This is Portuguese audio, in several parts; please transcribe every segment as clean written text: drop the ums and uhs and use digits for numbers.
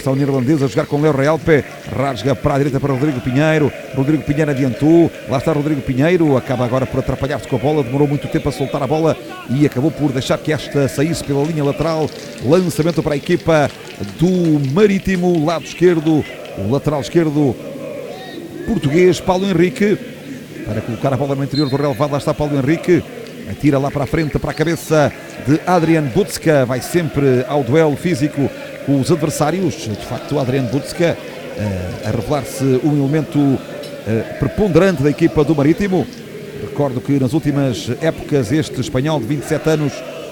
versão neerlandesa, a jogar com Leo Realpe, rasga para a direita para Rodrigo Pinheiro, Rodrigo Pinheiro adiantou, lá está Rodrigo Pinheiro, acaba agora por atrapalhar-se com a bola, demorou muito tempo a soltar a bola e acabou por deixar que esta saísse pela linha lateral. Lançamento para a equipa do Marítimo, lado esquerdo, o lateral esquerdo português, Paulo Henrique, para colocar a bola no interior do relevado. Lá está Paulo Henrique, atira lá para a frente, para a cabeça de Adrian Butzka, vai sempre ao duelo físico com os adversários. De facto, Adrian Butzka a revelar-se um elemento preponderante da equipa do Marítimo. Recordo que nas últimas épocas este espanhol de 27 anos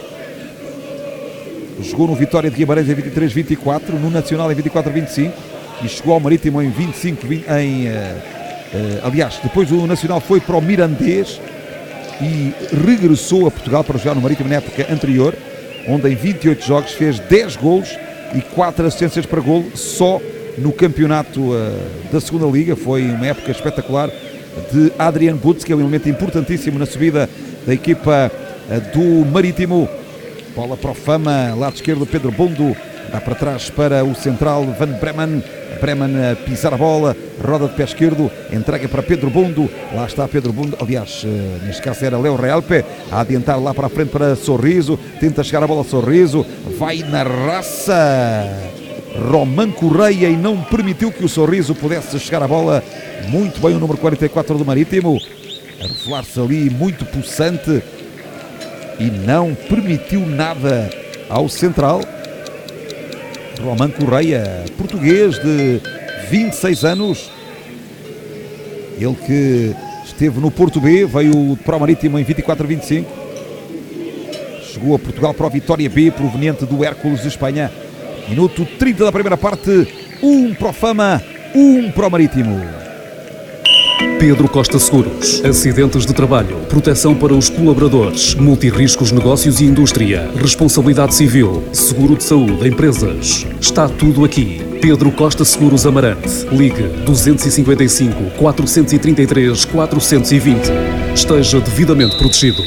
jogou no Vitória de Guimarães em 23-24, no Nacional em 24-25 e chegou ao Marítimo em 25, aliás, depois do Nacional foi para o Mirandês e regressou a Portugal para jogar no Marítimo na época anterior, onde em 28 jogos fez 10 golos e 4 assistências para golo só no campeonato da segunda liga. Foi uma época espetacular de Adrian Butzka, que é um elemento importantíssimo na subida da equipa do Marítimo. Bola para o Fama, lado esquerdo Pedro Bundo, dá para trás para o central Van Bremen. Bremen a pisar a bola, roda de pé esquerdo, entrega para Pedro Bundo, lá está Pedro Bundo, aliás, neste caso era Leo Realpe, a adiantar lá para a frente para Sorriso, tenta chegar a bola Sorriso, vai na raça Román Correia e não permitiu que o Sorriso pudesse chegar à bola. Muito bem o número 44 do Marítimo, a revelar-se ali muito possante e não permitiu nada ao central. Román Correia, português de 26 anos, ele que esteve no Porto B, veio para o Marítimo em 24-25, chegou a Portugal para o Vitória B, proveniente do Hércules de Espanha. Minuto 30 da primeira parte, 1 para o Fama, 1 para o Marítimo. Pedro Costa Seguros. Acidentes de trabalho, proteção para os colaboradores, multirriscos, negócios e indústria, responsabilidade civil, seguro de saúde, empresas. Está tudo aqui. Pedro Costa Seguros Amarante. Ligue 255 433 420. Esteja devidamente protegido.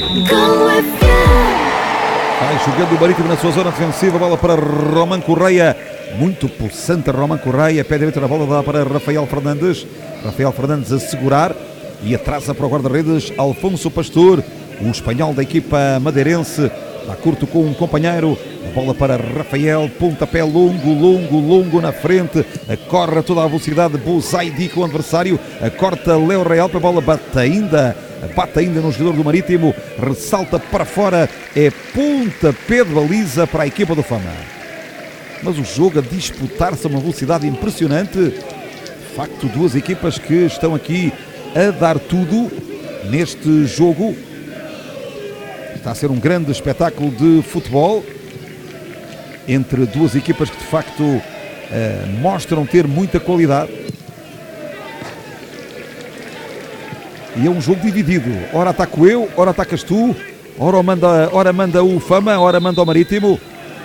Vai jogando o Marítimo na sua zona defensiva, bola para Román Correia, muito possante Román Correia, pé direito na bola, dá para Rafael Fernandes. Rafael Fernandes a segurar e atrasa para o guarda-redes Alfonso Pastor, o espanhol da equipa madeirense, dá curto com um companheiro, a bola para Rafael, pontapé longo na frente, corre a toda a velocidade Bouzidi com o adversário, corta Leo Real para a bola, bate ainda no jogador do Marítimo, ressalta para fora, é pontapé de baliza para a equipa do Fama. Mas o jogo a disputar-se a uma velocidade impressionante. De facto, duas equipas que estão aqui a dar tudo neste jogo. Está a ser um grande espetáculo de futebol entre duas equipas que de facto mostram ter muita qualidade. E é um jogo dividido. Ora ataco eu, ora atacas tu, ora manda o Fama, ora manda o Marítimo.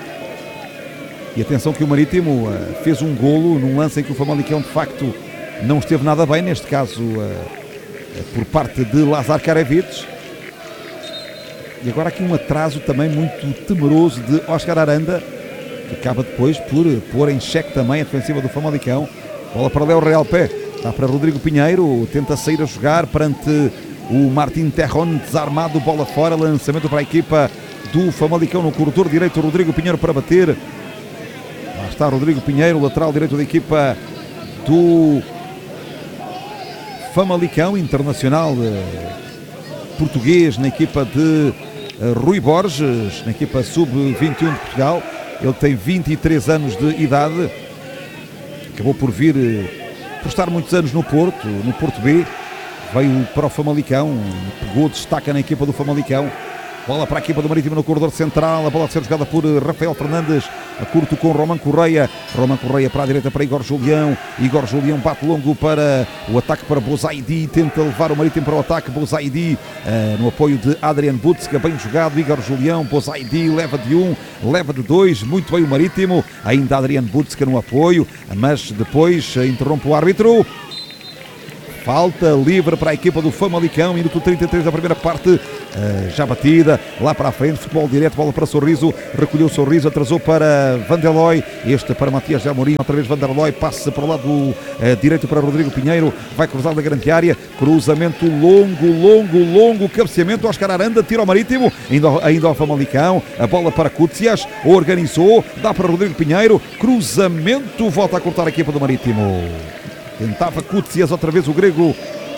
E atenção que o Marítimo fez um golo num lance em que o Famalicão de facto não esteve nada bem, neste caso por parte de Lazar Karavic. E agora aqui um atraso também muito temeroso de Óscar Aranda, que acaba depois por pôr em xeque também a defensiva do Famalicão. Bola para Leo Realpe, dá para Rodrigo Pinheiro, tenta sair a jogar perante o Martín Terron, desarmado, bola fora, lançamento para a equipa do Famalicão no corredor direito, Rodrigo Pinheiro para bater. Lá está Rodrigo Pinheiro, lateral direito da equipa do Famalicão, internacional português na equipa de Rui Borges, na equipa sub-21 de Portugal. Ele tem 23 anos de idade, acabou por estar muitos anos no Porto B, veio para o Famalicão, pegou, destaca na equipa do Famalicão. Bola para a equipa do Marítimo no corredor central, a bola a ser jogada por Rafael Fernandes, a curto com Román Correia para a direita para Igor Julião bate longo para o ataque para Bouzidi, tenta levar o Marítimo para o ataque, Bouzidi no apoio de Adrian Butzka, bem jogado, Igor Julião, Bouzidi leva de 1, leva de 2, muito bem o Marítimo, ainda Adrian Butzka no apoio, mas depois interrompe o árbitro. Falta livre para a equipa do Famalicão, minuto 33 da primeira parte, já batida, lá para a frente, futebol direto, bola para Sorriso, recolheu Sorriso, atrasou para Vanderlei, este para Matias de Amorim, outra vez Vanderlei, passa para o lado direito para Rodrigo Pinheiro, vai cruzar da grande área, cruzamento longo, cabeceamento, Óscar Aranda, tira ao Marítimo, ainda ao Famalicão, a bola para Cútsias, organizou, dá para Rodrigo Pinheiro, cruzamento, volta a cortar a equipa do Marítimo, tentava Cútsias, outra vez o grego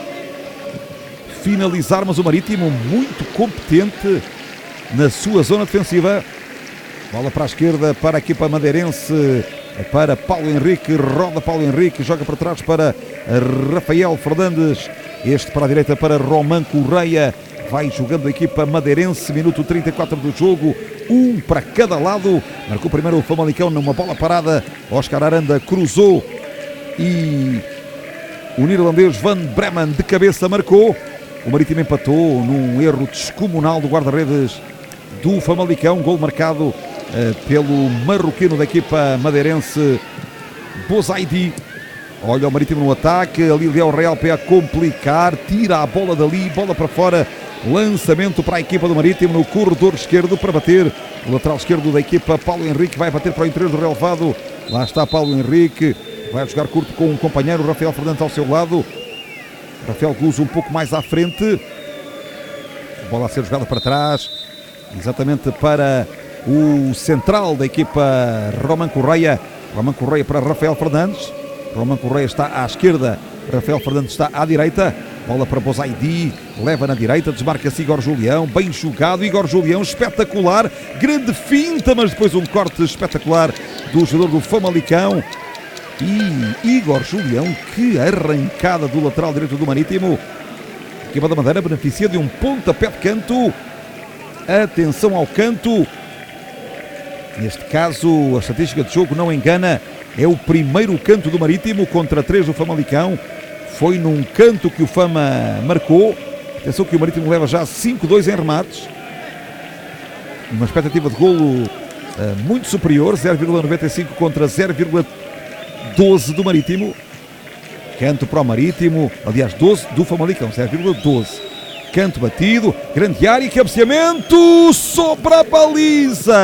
finalizar, mas o Marítimo muito competente na sua zona defensiva. Bola para a esquerda para a equipa madeirense, para Paulo Henrique, roda Paulo Henrique, joga para trás para Rafael Fernandes, este para a direita para Román Correia, vai jogando a equipa madeirense, minuto 34 do jogo, um para cada lado, marcou primeiro o Famalicão numa bola parada, Óscar Aranda cruzou e o neerlandês Van Bremen de cabeça marcou. O Marítimo empatou num erro descomunal do guarda-redes do Famalicão, gol marcado pelo marroquino da equipa madeirense Bozaidi. Olha o Marítimo no ataque, ali o Real a complicar, tira a bola dali, bola para fora, lançamento para a equipa do Marítimo no corredor esquerdo para bater, o lateral esquerdo da equipa Paulo Henrique vai bater para o interior do relevado, lá está Paulo Henrique, vai jogar curto com um companheiro, Rafael Fernandes ao seu lado, Rafael Guzzo um pouco mais à frente, a bola a ser jogada para trás, exatamente para o central da equipa Román Correia para Rafael Fernandes, Román Correia está à esquerda, Rafael Fernandes está à direita, bola para Bozaidi, leva na direita, desmarca-se Igor Julião, bem jogado Igor Julião, espetacular, grande finta, mas depois um corte espetacular do jogador do Famalicão. E Igor Julião, que arrancada do lateral direito do Marítimo. A equipa da Madeira beneficia de um pontapé de canto. Atenção ao canto. Neste caso, a estatística de jogo não engana. É o primeiro canto do Marítimo contra 3 do Famalicão. Foi num canto que o Fama marcou. Atenção que o Marítimo leva já 5-2 em remates. Uma expectativa de golo muito superior. 0,95 contra 0,12 do Marítimo, canto para o Marítimo, aliás 12 do Famalicão, 0,12, canto batido, grande área, cabeceamento sobre a baliza,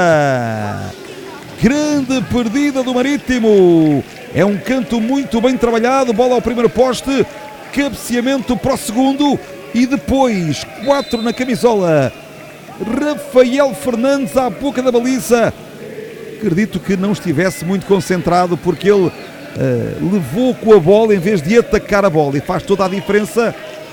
grande perdida do Marítimo, é um canto muito bem trabalhado, bola ao primeiro poste, cabeceamento para o segundo e depois 4 na camisola, Rafael Fernandes à boca da baliza, acredito que não estivesse muito concentrado porque ele levou com a bola em vez de atacar a bola e faz toda a diferença.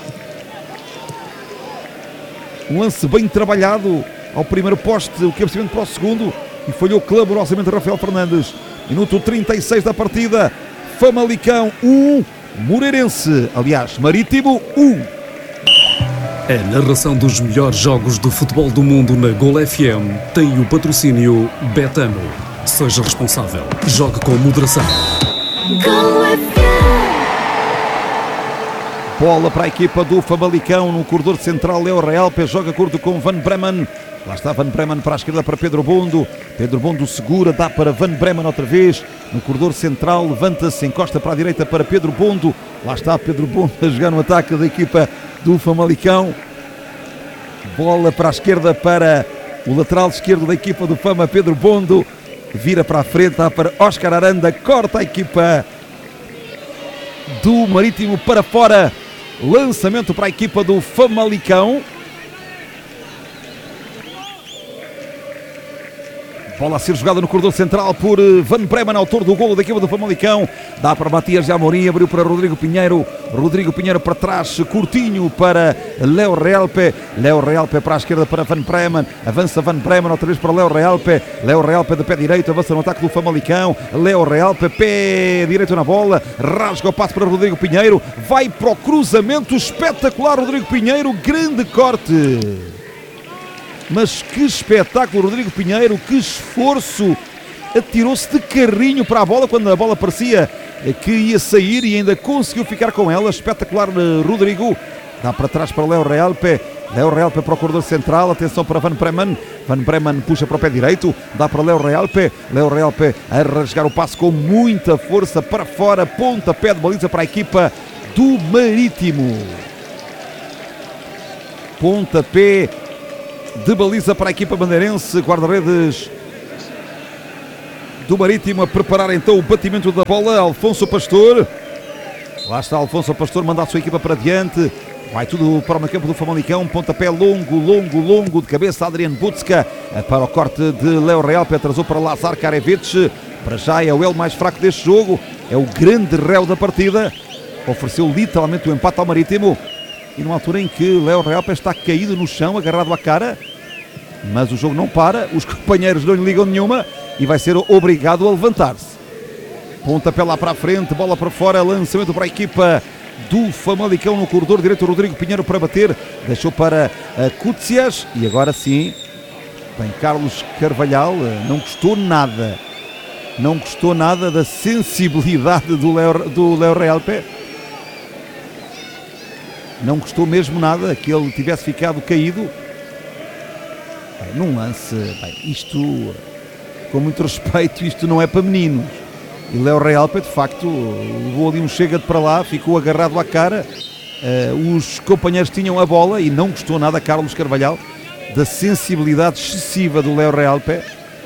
Um lance bem trabalhado ao primeiro poste, o cabeceamento para o segundo e falhou clamorosamente Rafael Fernandes. Minuto 36 da partida, Famalicão 1, Moreirense, aliás Marítimo 1. A narração dos melhores jogos de futebol do mundo na Gol FM tem o patrocínio Betano. Seja responsável. Jogue com moderação. Bola para a equipa do Famalicão no corredor central. Leo Real joga curto com Van Bremen. Lá está Van Bremen para a esquerda para Pedro Bondo. Pedro Bondo segura, dá para Van Bremen outra vez. No corredor central, levanta-se, encosta para a direita para Pedro Bondo. Lá está Pedro Bondo a jogar no ataque da equipa do Famalicão. Bola para a esquerda para o lateral esquerdo da equipa do Fama, Pedro Bondo. Vira para a frente, dá para Óscar Aranda, corta a equipa do Marítimo para fora. Lançamento para a equipa do Famalicão. Bola a ser jogada no corredor central por Van Bremen, autor do golo da equipa do Famalicão. Dá para Matias de Amorim, abriu para Rodrigo Pinheiro. Rodrigo Pinheiro para trás, curtinho para Leo Realpe. Leo Realpe para a esquerda para Van Bremen. Avança Van Bremen, outra vez para Leo Realpe. Leo Realpe de pé direito, avança no ataque do Famalicão. Leo Realpe, pé direito na bola. Rasga o passe para Rodrigo Pinheiro. Vai para o cruzamento espetacular, Rodrigo Pinheiro. Grande corte. Mas que espetáculo, Rodrigo Pinheiro, que esforço, atirou-se de carrinho para a bola quando a bola parecia que ia sair e ainda conseguiu ficar com ela, espetacular Rodrigo, dá para trás para Leo Realpe para o corredor central, atenção para Van Bremen, Van Bremen puxa para o pé direito, dá para Leo Realpe a rasgar o passe com muita força para fora, pontapé de baliza para a equipa do Marítimo. Pontapé de baliza para a equipa bandeirense. Guarda-redes do Marítimo a preparar então o batimento da bola. Alfonso Pastor. Lá está Alfonso Pastor, manda a sua equipa para diante. Vai tudo para o meio campo do Famalicão. Pontapé longo de cabeça. Adrian Butzka para o corte de Léo Realpe. Atrasou para Lazar Karevich. Para já é o elo mais fraco deste jogo. É o grande réu da partida. Ofereceu literalmente o empate ao Marítimo. E numa altura em que Léo Realpe está caído no chão, agarrado à cara. Mas o jogo não para. Os companheiros não lhe ligam nenhuma. E vai ser obrigado a levantar-se. Pontapé lá para a frente. Bola para fora. Lançamento para a equipa do Famalicão no corredor direito. Rodrigo Pinheiro para bater. Deixou para Cútsias. E agora sim. Bem, Carlos Carvalhal não gostou nada. Não gostou nada da sensibilidade do Léo Realpe. Não gostou mesmo nada que ele tivesse ficado caído. Bem, num lance, bem, isto, com muito respeito, isto não é para meninos. E Léo Realpe, de facto, levou ali um chega de para lá, ficou agarrado à cara. Os companheiros tinham a bola e não gostou nada Carlos Carvalhal da sensibilidade excessiva do Léo Realpe.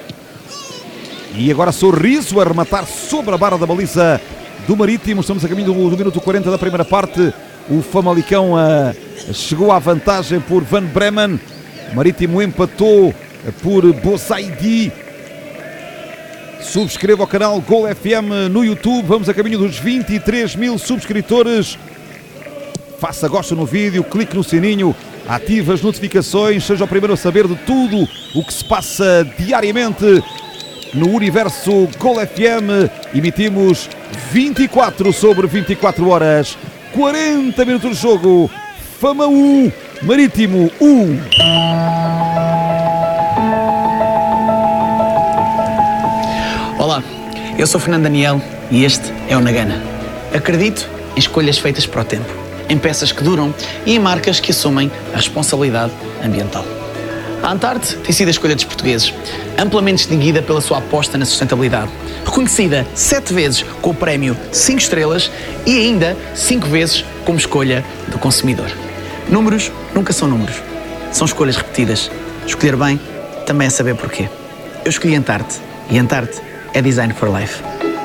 E agora Sorriso a rematar sobre a barra da baliza do Marítimo. Estamos a caminho do minuto 40 da primeira parte. O Famalicão chegou à vantagem por Van Bremen. O Marítimo empatou por Bozaidi. Subscreva o canal Gol FM no YouTube. Vamos a caminho dos 23 mil subscritores. Faça gosto no vídeo, clique no sininho, ative as notificações, seja o primeiro a saber de tudo o que se passa diariamente no universo Gol FM. Emitimos 24 sobre 24 horas, 40 minutos de jogo. Fama 1, Marítimo 1. Olá, eu sou Fernando Daniel e este é o Nagana. Acredito em escolhas feitas para o tempo, em peças que duram e em marcas que assumem a responsabilidade ambiental. A Antarte tem sido a escolha dos portugueses, amplamente distinguida pela sua aposta na sustentabilidade, reconhecida 7 vezes com o prémio 5 estrelas e ainda 5 vezes como escolha do consumidor. Números nunca são números, são escolhas repetidas. Escolher bem também é saber porquê. Eu escolhi Antarte e Antarte é Design for Life.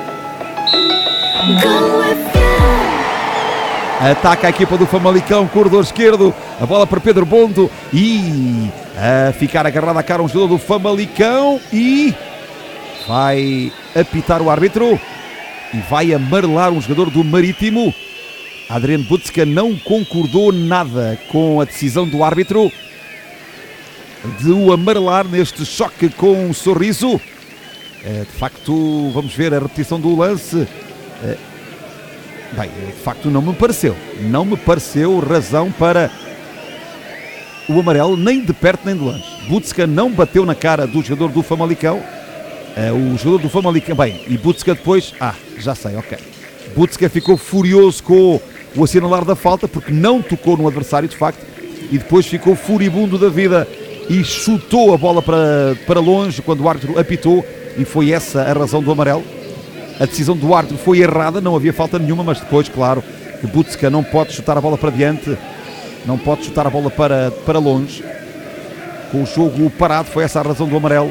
Ataca a equipa do Famalicão, corredor esquerdo, a bola para Pedro Bondo e a ficar agarrado à cara um jogador do Famalicão e vai apitar o árbitro e vai amarelar um jogador do Marítimo. Adrian Butzka não concordou nada com a decisão do árbitro de o amarelar neste choque com um Sorriso. De facto, vamos ver a repetição do lance. Bem, de facto não me pareceu razão para o amarelo, nem de perto nem de longe. Butzka não bateu na cara do jogador do Famalicão. O jogador do Famalicão, bem, e Butzka depois, já sei, ok. Butzka ficou furioso com o assinalar da falta, porque não tocou no adversário, de facto, e depois ficou furibundo da vida e chutou a bola para longe quando o árbitro apitou, e foi essa a razão do amarelo. A decisão do árbitro foi errada, não havia falta nenhuma, mas depois, claro, que Butzka não pode chutar a bola para diante, não pode chutar a bola para longe. Com o jogo parado, foi essa a razão do amarelo.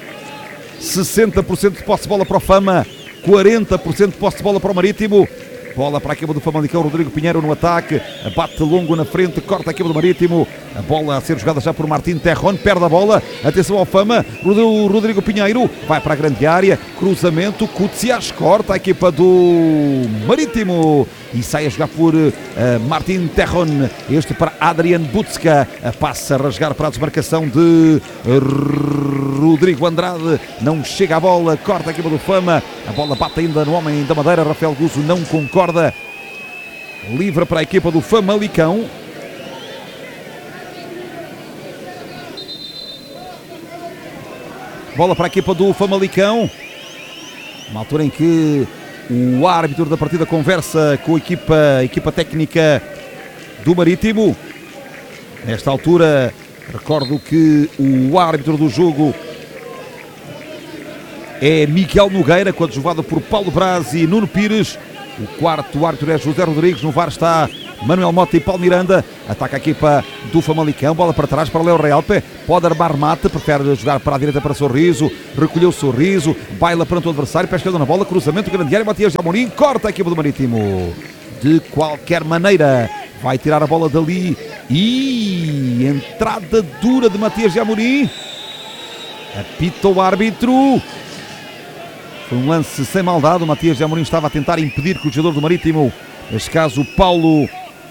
60% de posse de bola para o Fama, 40% de posse de bola para o Marítimo. Bola para a equipa do Famalicão, Rodrigo Pinheiro no ataque, bate longo na frente, corta a equipa do Marítimo, a bola a ser jogada já por Martin Terron, perde a bola, atenção ao Fama, Rodrigo Pinheiro, vai para a grande área, cruzamento, Cútsias, corta a equipa do Marítimo e sai a jogar por Martin Terron, este para Adrian Butzka, passa a rasgar para a desmarcação de Rodrigo Andrade, não chega a bola, corta a equipa do Fama, a bola bate ainda no homem da Madeira, Rafael Guzzo não concorda, livre para a equipa do Famalicão. Bola para a equipa do Famalicão, uma altura em que o árbitro da partida conversa com a equipa técnica do Marítimo. Nesta altura, recordo que o árbitro do jogo é Miguel Nogueira, coadjuvado por Paulo Braz e Nuno Pires. O quarto árbitro é José Rodrigues. No VAR está Manuel Mota e Paulo Miranda. Ataca a equipa do Famalicão, bola para trás para Léo Realpe, pode armar mate, prefere jogar para a direita para Sorriso, recolheu Sorriso, baila perante o adversário, pé esquerdo na bola, cruzamento grande área, Matias de Amorim, corta a equipa do Marítimo. De qualquer maneira, vai tirar a bola dali e entrada dura de Matias de Amorim. Apita o árbitro. Foi um lance sem maldade. O Matias de Amorim estava a tentar impedir que o jogador do Marítimo, neste caso o Paulo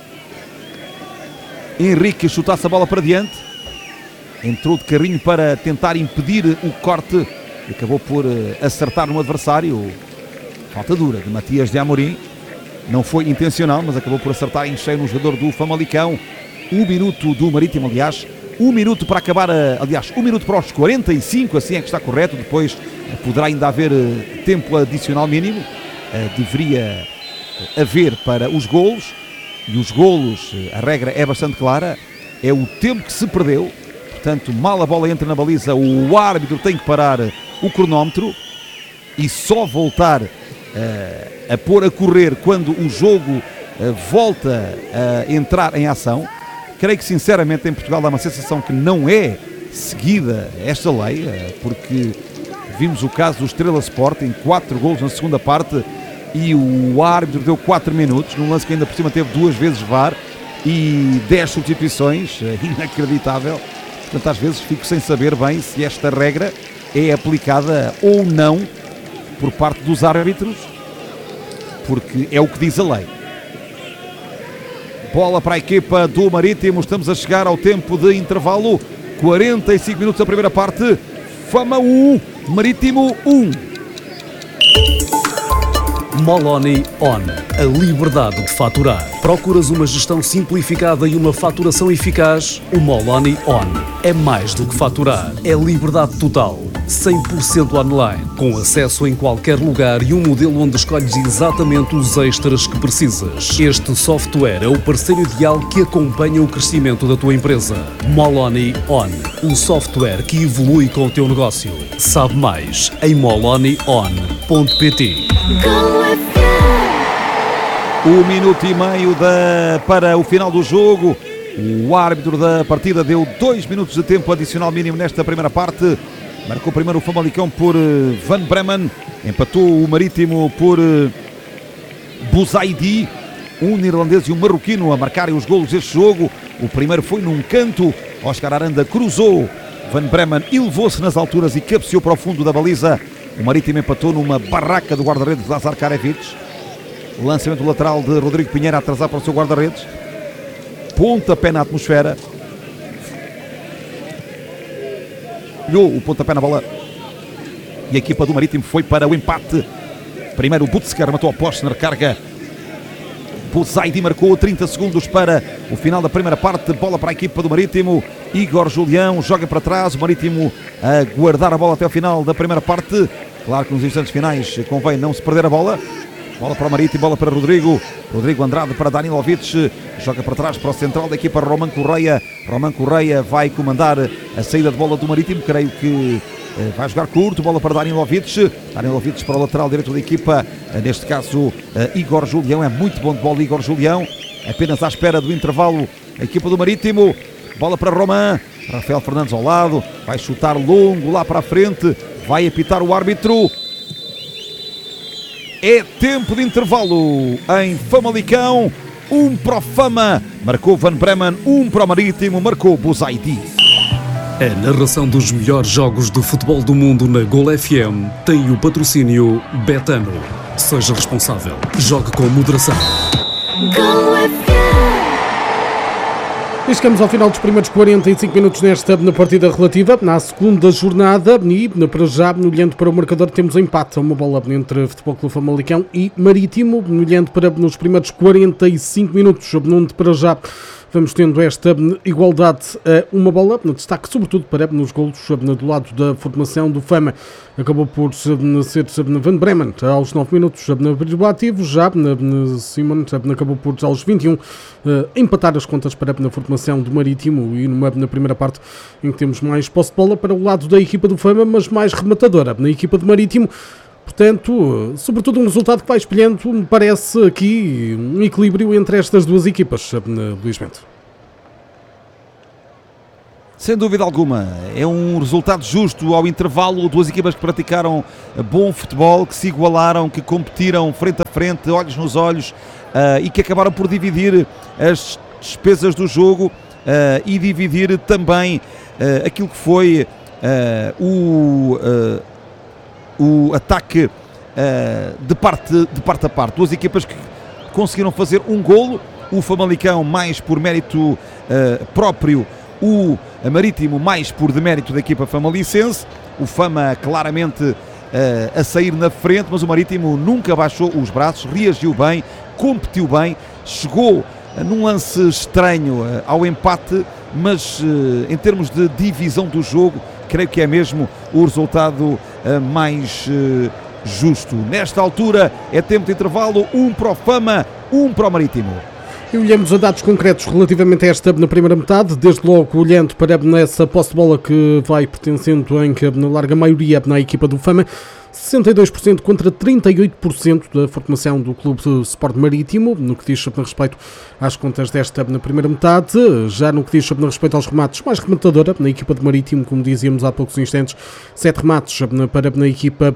Henrique, chutasse a bola para diante. Entrou de carrinho para tentar impedir o corte e acabou por acertar no adversário. Falta dura de Matias de Amorim. Não foi intencional, mas acabou por acertar em cheio no jogador do Famalicão. 1 minuto do Marítimo, aliás. 1 minuto para acabar, aliás, 1 minuto para os 45, assim é que está correto. Depois poderá ainda haver tempo adicional mínimo. Deveria haver para os golos. E os golos, a regra é bastante clara. É o tempo que se perdeu. Portanto, mal a bola entra na baliza, o árbitro tem que parar o cronómetro e só voltar a pôr a correr quando o jogo volta a entrar em ação. Creio que sinceramente em Portugal dá uma sensação que não é seguida esta lei, porque vimos o caso do Estrela Sporting, 4 golos na segunda parte e o árbitro deu 4 minutos, num lance que ainda por cima teve 2 vezes VAR e 10 substituições, inacreditável. Portanto, às vezes fico sem saber bem se esta regra é aplicada ou não por parte dos árbitros, porque é o que diz a lei. Bola para a equipa do Marítimo, estamos a chegar ao tempo de intervalo, 45 minutos da primeira parte, Fama 1, Marítimo 1. Moloni On, a liberdade de faturar. Procuras uma gestão simplificada e uma faturação eficaz? O Moloni On é mais do que faturar, é liberdade total, 100% online, com acesso em qualquer lugar e um modelo onde escolhes exatamente os extras que precisas. Este software é o parceiro ideal que acompanha o crescimento da tua empresa. Moloni On, um software que evolui com o teu negócio. Sabe mais em molonion.pt. 1 minuto e meio para o final do jogo. O árbitro da partida deu 2 minutos de tempo adicional mínimo nesta primeira parte. Marcou primeiro o Famalicão por Van Bremen. Empatou o Marítimo por Buzaidi. Um neerlandês e um marroquino a marcarem os golos deste jogo. O primeiro foi num canto. Oscar Aranda cruzou. Van Bremen elevou-se nas alturas e cabeceou para o fundo da baliza. O Marítimo empatou numa barraca do guarda-redes Lazar Karevich. Lançamento lateral de Rodrigo Pinheiro a atrasar para o seu guarda-redes. Pontapé na atmosfera. Olhou o pontapé na bola. E a equipa do Marítimo foi para o empate. Primeiro o Butsker matou a poste na recarga. Buzaidi marcou 30 segundos para o final da primeira parte. Bola para a equipa do Marítimo. Igor Julião joga para trás. O Marítimo a guardar a bola até o final da primeira parte. Claro que nos instantes finais convém não se perder a bola. Bola para o Marítimo, bola para Rodrigo. Rodrigo Andrade para Danilovic. Joga para trás para o central da equipa Roman Correia. Roman Correia vai comandar a saída de bola do Marítimo. Creio que vai jogar curto. Bola para Danilovic. Danilovic para o lateral direito da equipa. Neste caso, Igor Julião. É muito bom de bola, Igor Julião. Apenas à espera do intervalo, a equipa do Marítimo. Bola para Roman. Rafael Fernandes ao lado. Vai chutar longo lá para a frente. Vai apitar o árbitro. É tempo de intervalo em Famalicão. 1 para o Fama, marcou Van Bremen. 1 para o Marítimo, marcou Buzaidi. A narração dos melhores jogos de futebol do mundo na Gol FM tem o patrocínio Betano. Seja responsável. Jogue com moderação. Gol FM. E chegamos ao final dos primeiros 45 minutos nesta partida relativa à segunda jornada e para já, olhando para o marcador, temos empate a uma bola entre Futebol Clube Famalicão e Marítimo. Olhando para nos primeiros 45 minutos, onde para já vamos tendo esta igualdade a uma bola, no destaque sobretudo para nos golos do lado da formação do Fama. Acabou por ser Van Bremen aos 9 minutos ativo, já Simon acabou por aos 21 empatar as contas para a formação do Marítimo e na primeira parte em que temos mais posse de bola para o lado da equipa do Fama, mas mais rematadora na equipa do Marítimo. Portanto, sobretudo um resultado que vai espelhando, me parece aqui, um equilíbrio entre estas duas equipas, Luís Bento. Sem dúvida alguma, é um resultado justo ao intervalo, duas equipas que praticaram bom futebol, que se igualaram, que competiram frente a frente, olhos nos olhos, e que acabaram por dividir as despesas do jogo e dividir também aquilo que foi o ataque de parte a parte. Duas equipas que conseguiram fazer um golo, o Famalicão mais por mérito próprio, o Marítimo mais por demérito da equipa famalicense. O Fama claramente a sair na frente, mas o Marítimo nunca baixou os braços, reagiu bem, competiu bem, chegou num lance estranho ao empate, mas em termos de divisão do jogo, creio que é mesmo o resultado mais justo. Nesta altura é tempo de intervalo, 1 para o Fama, 1 para o Marítimo. E olhamos a dados concretos relativamente a esta na primeira metade, desde logo olhando para essa posse de bola que vai pertencendo na larga maioria na equipa do Fama, 62% contra 38% da formação do Clube de Sport Marítimo, no que diz sobre respeito às contas desta na primeira metade. Já no que diz sobre respeito aos remates, mais rematadora na equipa de Marítimo, como dizíamos há poucos instantes, 7 remates para na equipa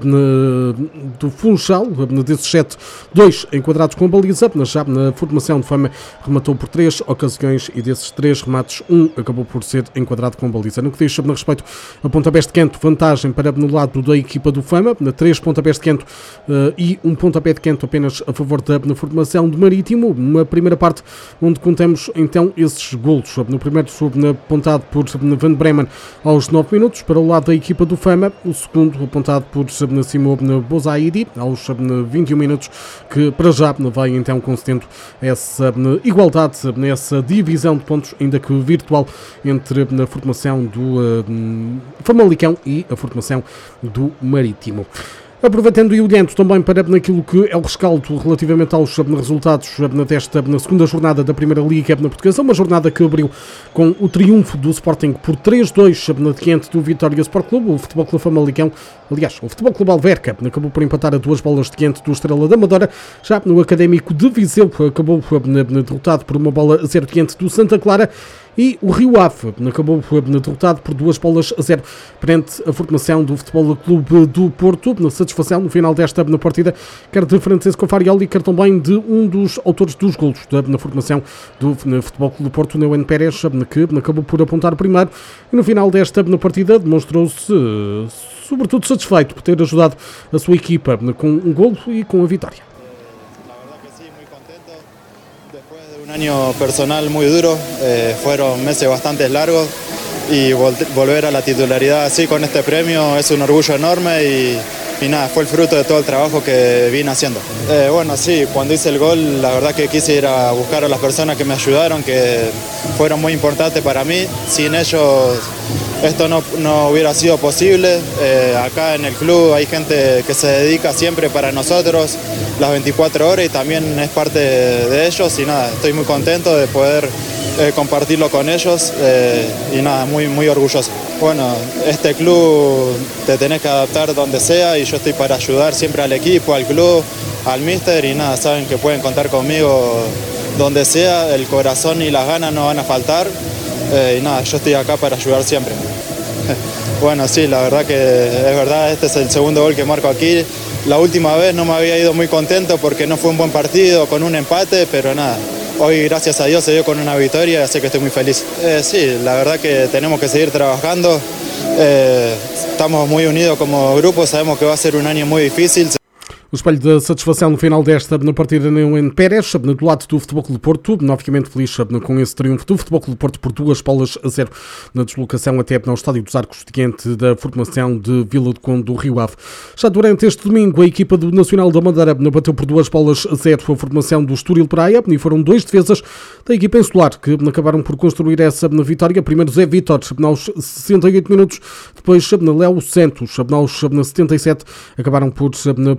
do Funchal, desses 7, 2 enquadrados com a baliza. Já na formação de Fama rematou por 3 ocasiões e desses 3 remates, 1 acabou por ser enquadrado com a baliza. No que diz sobre respeito a pontapés de canto, vantagem para no lado da equipa do Fama, 3 pontapés de canto e 1 pontapé de canto apenas a favor da formação de Marítimo. Uma primeira parte onde contamos então esses golos. No primeiro apontado por Van Bremen aos 9 minutos para o lado da equipa do Fama. O segundo apontado por Simo Bozaidi aos 21 minutos, que para já vai então concedendo essa igualdade nessa divisão de pontos, ainda que virtual, entre a formação do Famalicão e a formação do Marítimo. Aproveitando e olhando também para naquilo que é o rescaldo relativamente aos resultados desta segunda jornada da Primeira Liga Portuguesa, uma jornada que abriu com o triunfo do Sporting por 3-2 diante do Vitória Sport Clube. O Futebol Clube Famalicão, aliás, o Futebol Clube Alverca acabou por empatar a 2 bolas diante do Estrela da Amadora. Já no Académico de Viseu acabou derrotado por 1 bola a 0 diante do Santa Clara. E o Rio Ave acabou derrotado por 2 bolas a 0 perante a formação do Futebol Clube do Porto. Na satisfação no final desta partida, quer de Francisco Farioli, quer também de um dos autores dos golos na formação do Futebol Clube do Porto, Neuwen Pérez, que acabou por apontar primeiro. E no final desta partida demonstrou-se sobretudo satisfeito por ter ajudado a sua equipa com um golo e com a vitória. Un año personal muy duro, fueron meses bastante largos y volver a la titularidad así con este premio es un orgullo enorme y nada, fue el fruto de todo el trabajo que vine haciendo. Bueno, sí, cuando hice el gol la verdad que quise ir a buscar a las personas que me ayudaron, que fueron muy importantes para mí. Sin ellos esto no hubiera sido posible. Acá en el club hay gente que se dedica siempre para nosotros las 24 horas y también es parte de ellos y nada, estoy muy contento de poder compartirlo con ellos y nada, muy, muy orgulloso. Bueno, este club te tenés que adaptar donde sea y yo estoy para ayudar siempre al equipo, al club, al míster y nada, saben que pueden contar conmigo donde sea, el corazón y las ganas no van a faltar y nada, yo estoy acá para ayudar siempre. Bueno, sí, la verdad que es verdad, este es el segundo gol que marco aquí. La última vez no me había ido muy contento porque no fue un buen partido, con un empate, pero nada. Hoy, gracias a Dios, se dio con una victoria, así que estoy muy feliz. Sí, la verdad que tenemos que seguir trabajando. Estamos muy unidos como grupo, sabemos que va a ser un año muy difícil. O espelho da satisfação no final desta partida Neuwen Pérez, do lado do Futebol Clube do Porto, novamente feliz com esse triunfo do Futebol Clube do Porto por 2 bolas a 0 na deslocação até ao Estádio dos Arcos, diante da formação de Vila do Conde do Rio Ave. Já durante este domingo, a equipa do Nacional da Madeira bateu por 2 bolas a 0 a formação do Estoril Praia, e foram 2 defesas da equipa insular que acabaram por construir essa vitória. Primeiro Zé Vítor, aos 68 minutos, depois Léo Santos, aos 77, acabaram por aproveitar-se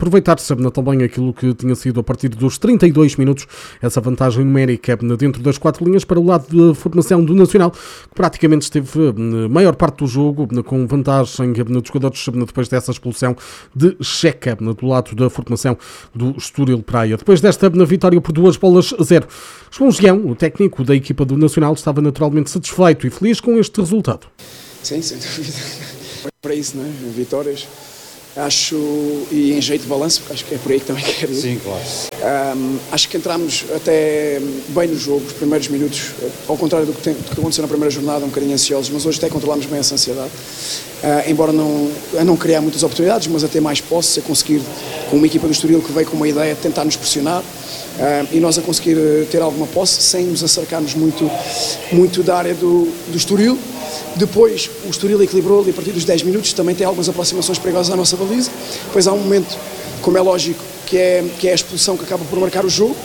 também aquilo que tinha sido a partir dos 32 minutos, essa vantagem numérica dentro das 4 linhas para o lado da formação do Nacional, que praticamente esteve a maior parte do jogo com vantagem dos jogadores depois dessa expulsão de Checa do lado da formação do Estoril Praia. Depois desta vitória por 2-0, João Gião, o técnico da equipa do Nacional, estava naturalmente satisfeito e feliz com este resultado. Sim, sem dúvida. Para isso, não é? Vitórias. Acho, e em jeito de balanço, porque acho que é por aí que também quero ir. Sim, claro. Acho que entramos até bem no jogo, os primeiros minutos, ao contrário do que aconteceu na primeira jornada, um bocadinho ansiosos, mas hoje até controlámos bem essa ansiedade. Embora não criar muitas oportunidades, mas a ter mais posse, a conseguir, com uma equipa do Estoril que veio com uma ideia de tentar nos pressionar, e nós a conseguir ter alguma posse, sem nos acercarmos muito da área do Estoril. Depois o Estoril equilibrou ali a partir dos 10 minutos, também tem algumas aproximações perigosas à nossa baliza. Depois há um momento, como é lógico, que é a expulsão que acaba por marcar o jogo,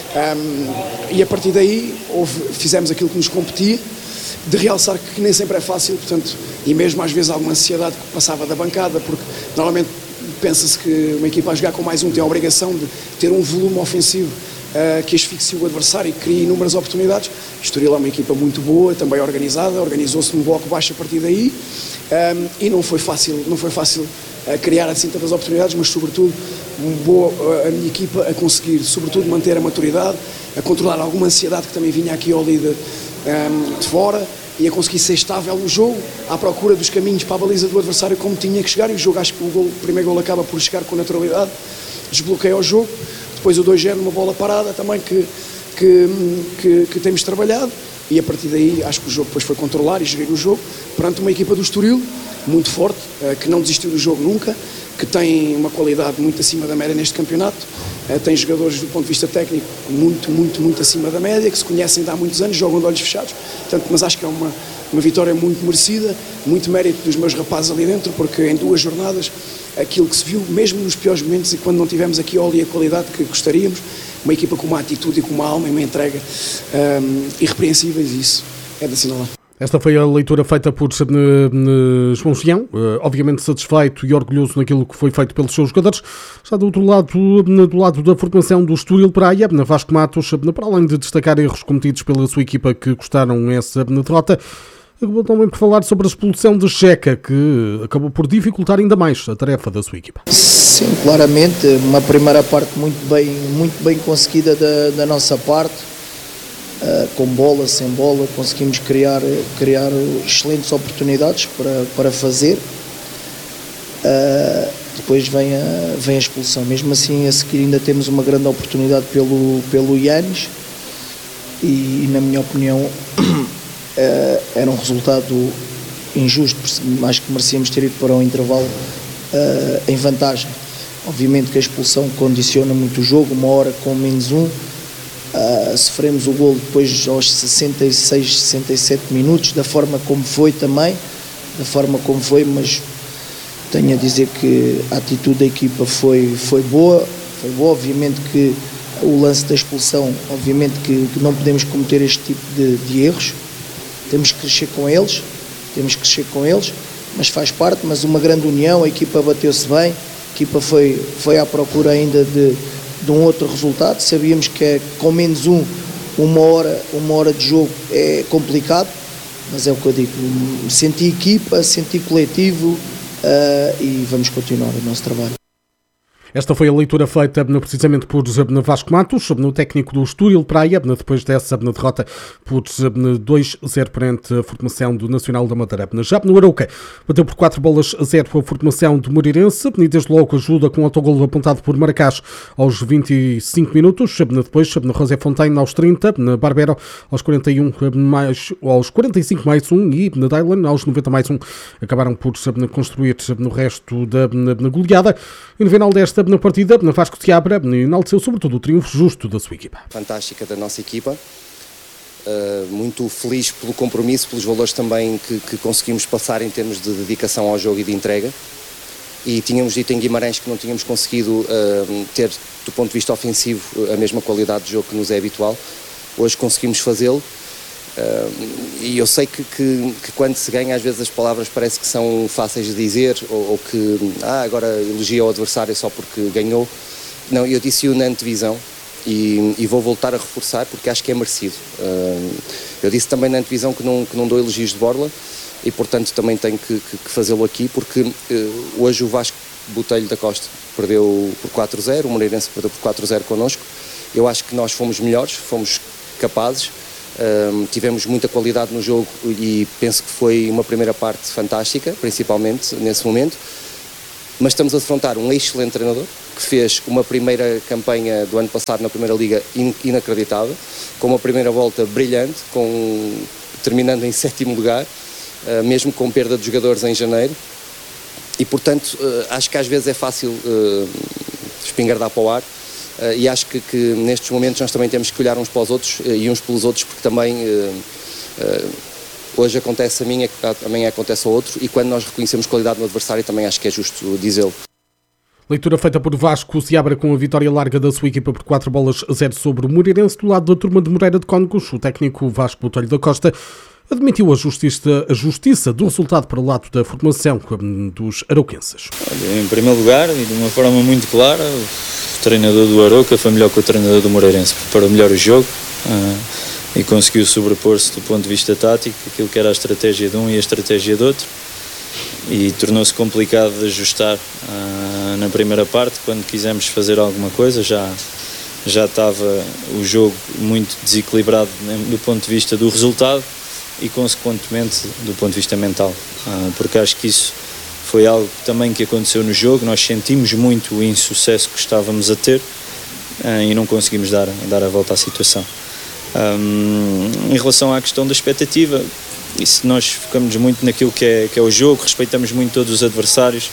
e a partir daí fizemos aquilo que nos competia, de realçar que nem sempre é fácil, portanto, e mesmo às vezes alguma ansiedade que passava da bancada, porque normalmente pensa-se que uma equipa a jogar com mais um tem a obrigação de ter um volume ofensivo que asfixie o adversário e crie inúmeras oportunidades. O Estoril é uma equipa muito boa, também organizada, organizou-se num bloco baixo a partir daí, e não foi fácil criar assim tantas oportunidades, mas sobretudo a minha equipa a conseguir sobretudo manter a maturidade, a controlar alguma ansiedade que também vinha aqui ao líder de fora, e a conseguir ser estável no jogo, à procura dos caminhos para a baliza do adversário como tinha que chegar, e o jogo, acho que o primeiro gol acaba por chegar com naturalidade, desbloqueia o jogo. Depois o 2-0 numa bola parada também que temos trabalhado, e a partir daí acho que o jogo depois foi controlar e gerir o jogo perante uma equipa do Estoril muito forte, que não desistiu do jogo nunca, que tem uma qualidade muito acima da média neste campeonato, tem jogadores do ponto de vista técnico muito acima da média, que se conhecem de há muitos anos, jogam de olhos fechados, portanto, mas acho que é uma vitória muito merecida, muito mérito dos meus rapazes ali dentro, porque em 2 jornadas aquilo que se viu, mesmo nos piores momentos e quando não tivemos aqui a qualidade que gostaríamos, uma equipa com uma atitude e com uma alma e uma entrega irrepreensíveis, e isso é de assinalar. Esta foi a leitura feita por João Gião, obviamente satisfeito e orgulhoso naquilo que foi feito pelos seus jogadores. Está do outro lado, do lado da formação do Estoril Praia, na Vasco Matos, para além de destacar erros cometidos pela sua equipa que custaram essa derrota, acabou também por falar sobre a expulsão de Checa, que acabou por dificultar ainda mais a tarefa da sua equipa. Sim, claramente, uma primeira parte muito bem conseguida da nossa parte. Com bola, sem bola, conseguimos criar excelentes oportunidades para fazer. Depois vem a expulsão. Mesmo assim, a seguir ainda temos uma grande oportunidade pelo Yanis, e na minha opinião era um resultado injusto, acho que merecíamos ter ido para um intervalo em vantagem. Obviamente que a expulsão condiciona muito o jogo, uma hora com -1. Sofremos o golo depois aos 66, 67 minutos, da forma como foi, mas tenho a dizer que a atitude da equipa foi boa. Obviamente que o lance da expulsão, obviamente que não podemos cometer este tipo de erros, temos que crescer com eles, mas faz parte, mas uma grande união, a equipa bateu-se bem, a equipa foi à procura ainda de um outro resultado. Sabíamos que com -1, uma hora de jogo é complicado, mas é o que eu digo, senti equipa, senti coletivo, e vamos continuar o nosso trabalho. Esta foi a leitura feita precisamente por Vasco Matos, no técnico do Estoril Praia, depois dessa derrota por 2-0 perante a formação do Nacional da Madeira. Já no Arouca, bateu por 4-0 a formação do Moreirense, e desde logo ajuda com o autogolo apontado por Maracás aos 25 minutos, depois José Fontaine aos 30, Barbero aos 45 mais 1 e Dylan aos 90 mais 1. Acabaram por construir no resto da goleada, e no final desta na partida, Vasco Seabra enalteceu sobretudo o triunfo justo da sua equipa. Fantástica da nossa equipa, muito feliz pelo compromisso, pelos valores também que conseguimos passar em termos de dedicação ao jogo e de entrega, e tínhamos dito em Guimarães que não tínhamos conseguido ter, do ponto de vista ofensivo, a mesma qualidade de jogo que nos é habitual. Hoje conseguimos fazê-lo. E eu sei que quando se ganha, às vezes as palavras parece que são fáceis de dizer, ou que agora elogia o adversário só porque ganhou, Não, eu disse-o na antevisão e vou voltar a reforçar porque acho que é merecido. Eu disse também na antevisão que não dou elogios de borla e, portanto, também tenho que fazê-lo aqui porque hoje o Vasco Botelho da Costa perdeu por 4-0, o Moreirense perdeu por 4-0 connosco. Eu acho que nós fomos melhores, fomos capazes, tivemos muita qualidade no jogo e penso que foi uma primeira parte fantástica, principalmente nesse momento. Mas estamos a defrontar um excelente treinador que fez uma primeira campanha do ano passado na Primeira Liga inacreditável, com uma primeira volta brilhante, terminando em 7º lugar, mesmo com perda de jogadores em janeiro. E, portanto, acho que às vezes é fácil espingardar para o ar e acho que nestes momentos nós também temos que olhar uns para os outros e uns pelos outros, porque também hoje acontece a mim, amanhã acontece ao outro, e quando nós reconhecemos qualidade no adversário também acho que é justo dizê-lo. Leitura feita por Vasco Seabra com a vitória larga da sua equipa por 4-0 sobre o Moreirense. Do lado da turma de Moreira de Cónicos, o técnico Vasco Botelho da Costa admitiu a justiça do resultado para o lado da formação dos arauquenses. Olha, em primeiro lugar, e de uma forma muito clara, o treinador do Arauca foi melhor que o treinador do Moreirense, preparou melhor o jogo e conseguiu sobrepor-se do ponto de vista tático, aquilo que era a estratégia de um e a estratégia do outro, e tornou-se complicado de ajustar na primeira parte. Quando quisemos fazer alguma coisa já estava o jogo muito desequilibrado do ponto de vista do resultado e consequentemente do ponto de vista mental, porque acho que isso foi algo também que aconteceu no jogo. Nós sentimos muito o insucesso que estávamos a ter e não conseguimos dar a volta à situação. Em relação à questão da expectativa, isso nós focamos muito naquilo que é o jogo, respeitamos muito todos os adversários.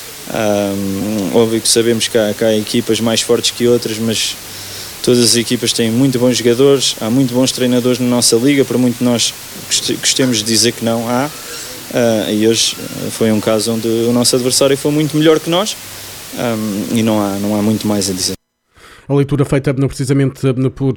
Óbvio que sabemos que há equipas mais fortes que outras, mas todas as equipas têm muito bons jogadores, há muito bons treinadores na nossa liga, por muito nós gostemos de dizer que não há. E hoje foi um caso onde o nosso adversário foi muito melhor que nós e não há muito mais a dizer. A leitura feita precisamente por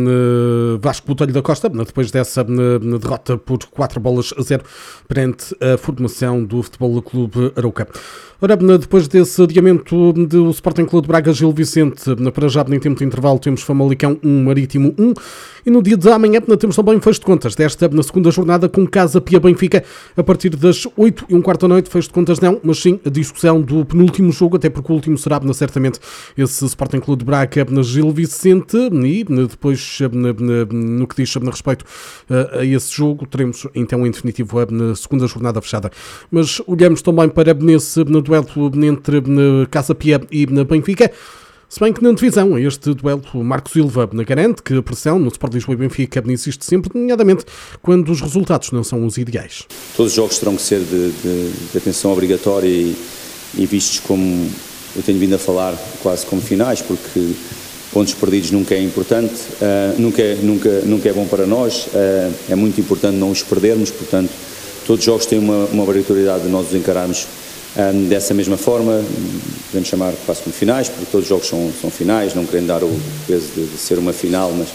Vasco Botelho da Costa, depois dessa derrota por 4-0 perante a formação do Futebol Clube Arauca. Ora, depois desse adiamento do Sporting Clube de Braga, Gil Vicente, para já em tempo de intervalo temos Famalicão 1, Marítimo 1, e no dia de amanhã temos também um fecho de contas desta na segunda jornada com Casa Pia Benfica a partir das 8:15 da noite. Fecho de contas não, mas sim a discussão do penúltimo jogo, até porque o último será certamente esse Sporting Clube de Braga na Gil Vicente, e depois no que diz a respeito a esse jogo teremos então em definitivo a segunda jornada fechada. Mas olhamos também para nesse duelo entre Casa Pia e Benfica, se bem que na divisão este duelo Marco Silva garante que a pressão no Sport Lisboa e Benfica existe sempre, nomeadamente quando os resultados não são os ideais. Todos os jogos terão que ser de atenção obrigatória e vistos como eu tenho vindo a falar, quase como finais, porque pontos perdidos nunca é importante, nunca é bom para nós, é muito importante não os perdermos, portanto todos os jogos têm uma obrigatoriedade de nós os encararmos dessa mesma forma, podemos chamar quase como finais, porque todos os jogos são finais, não querendo dar o peso de ser uma final, mas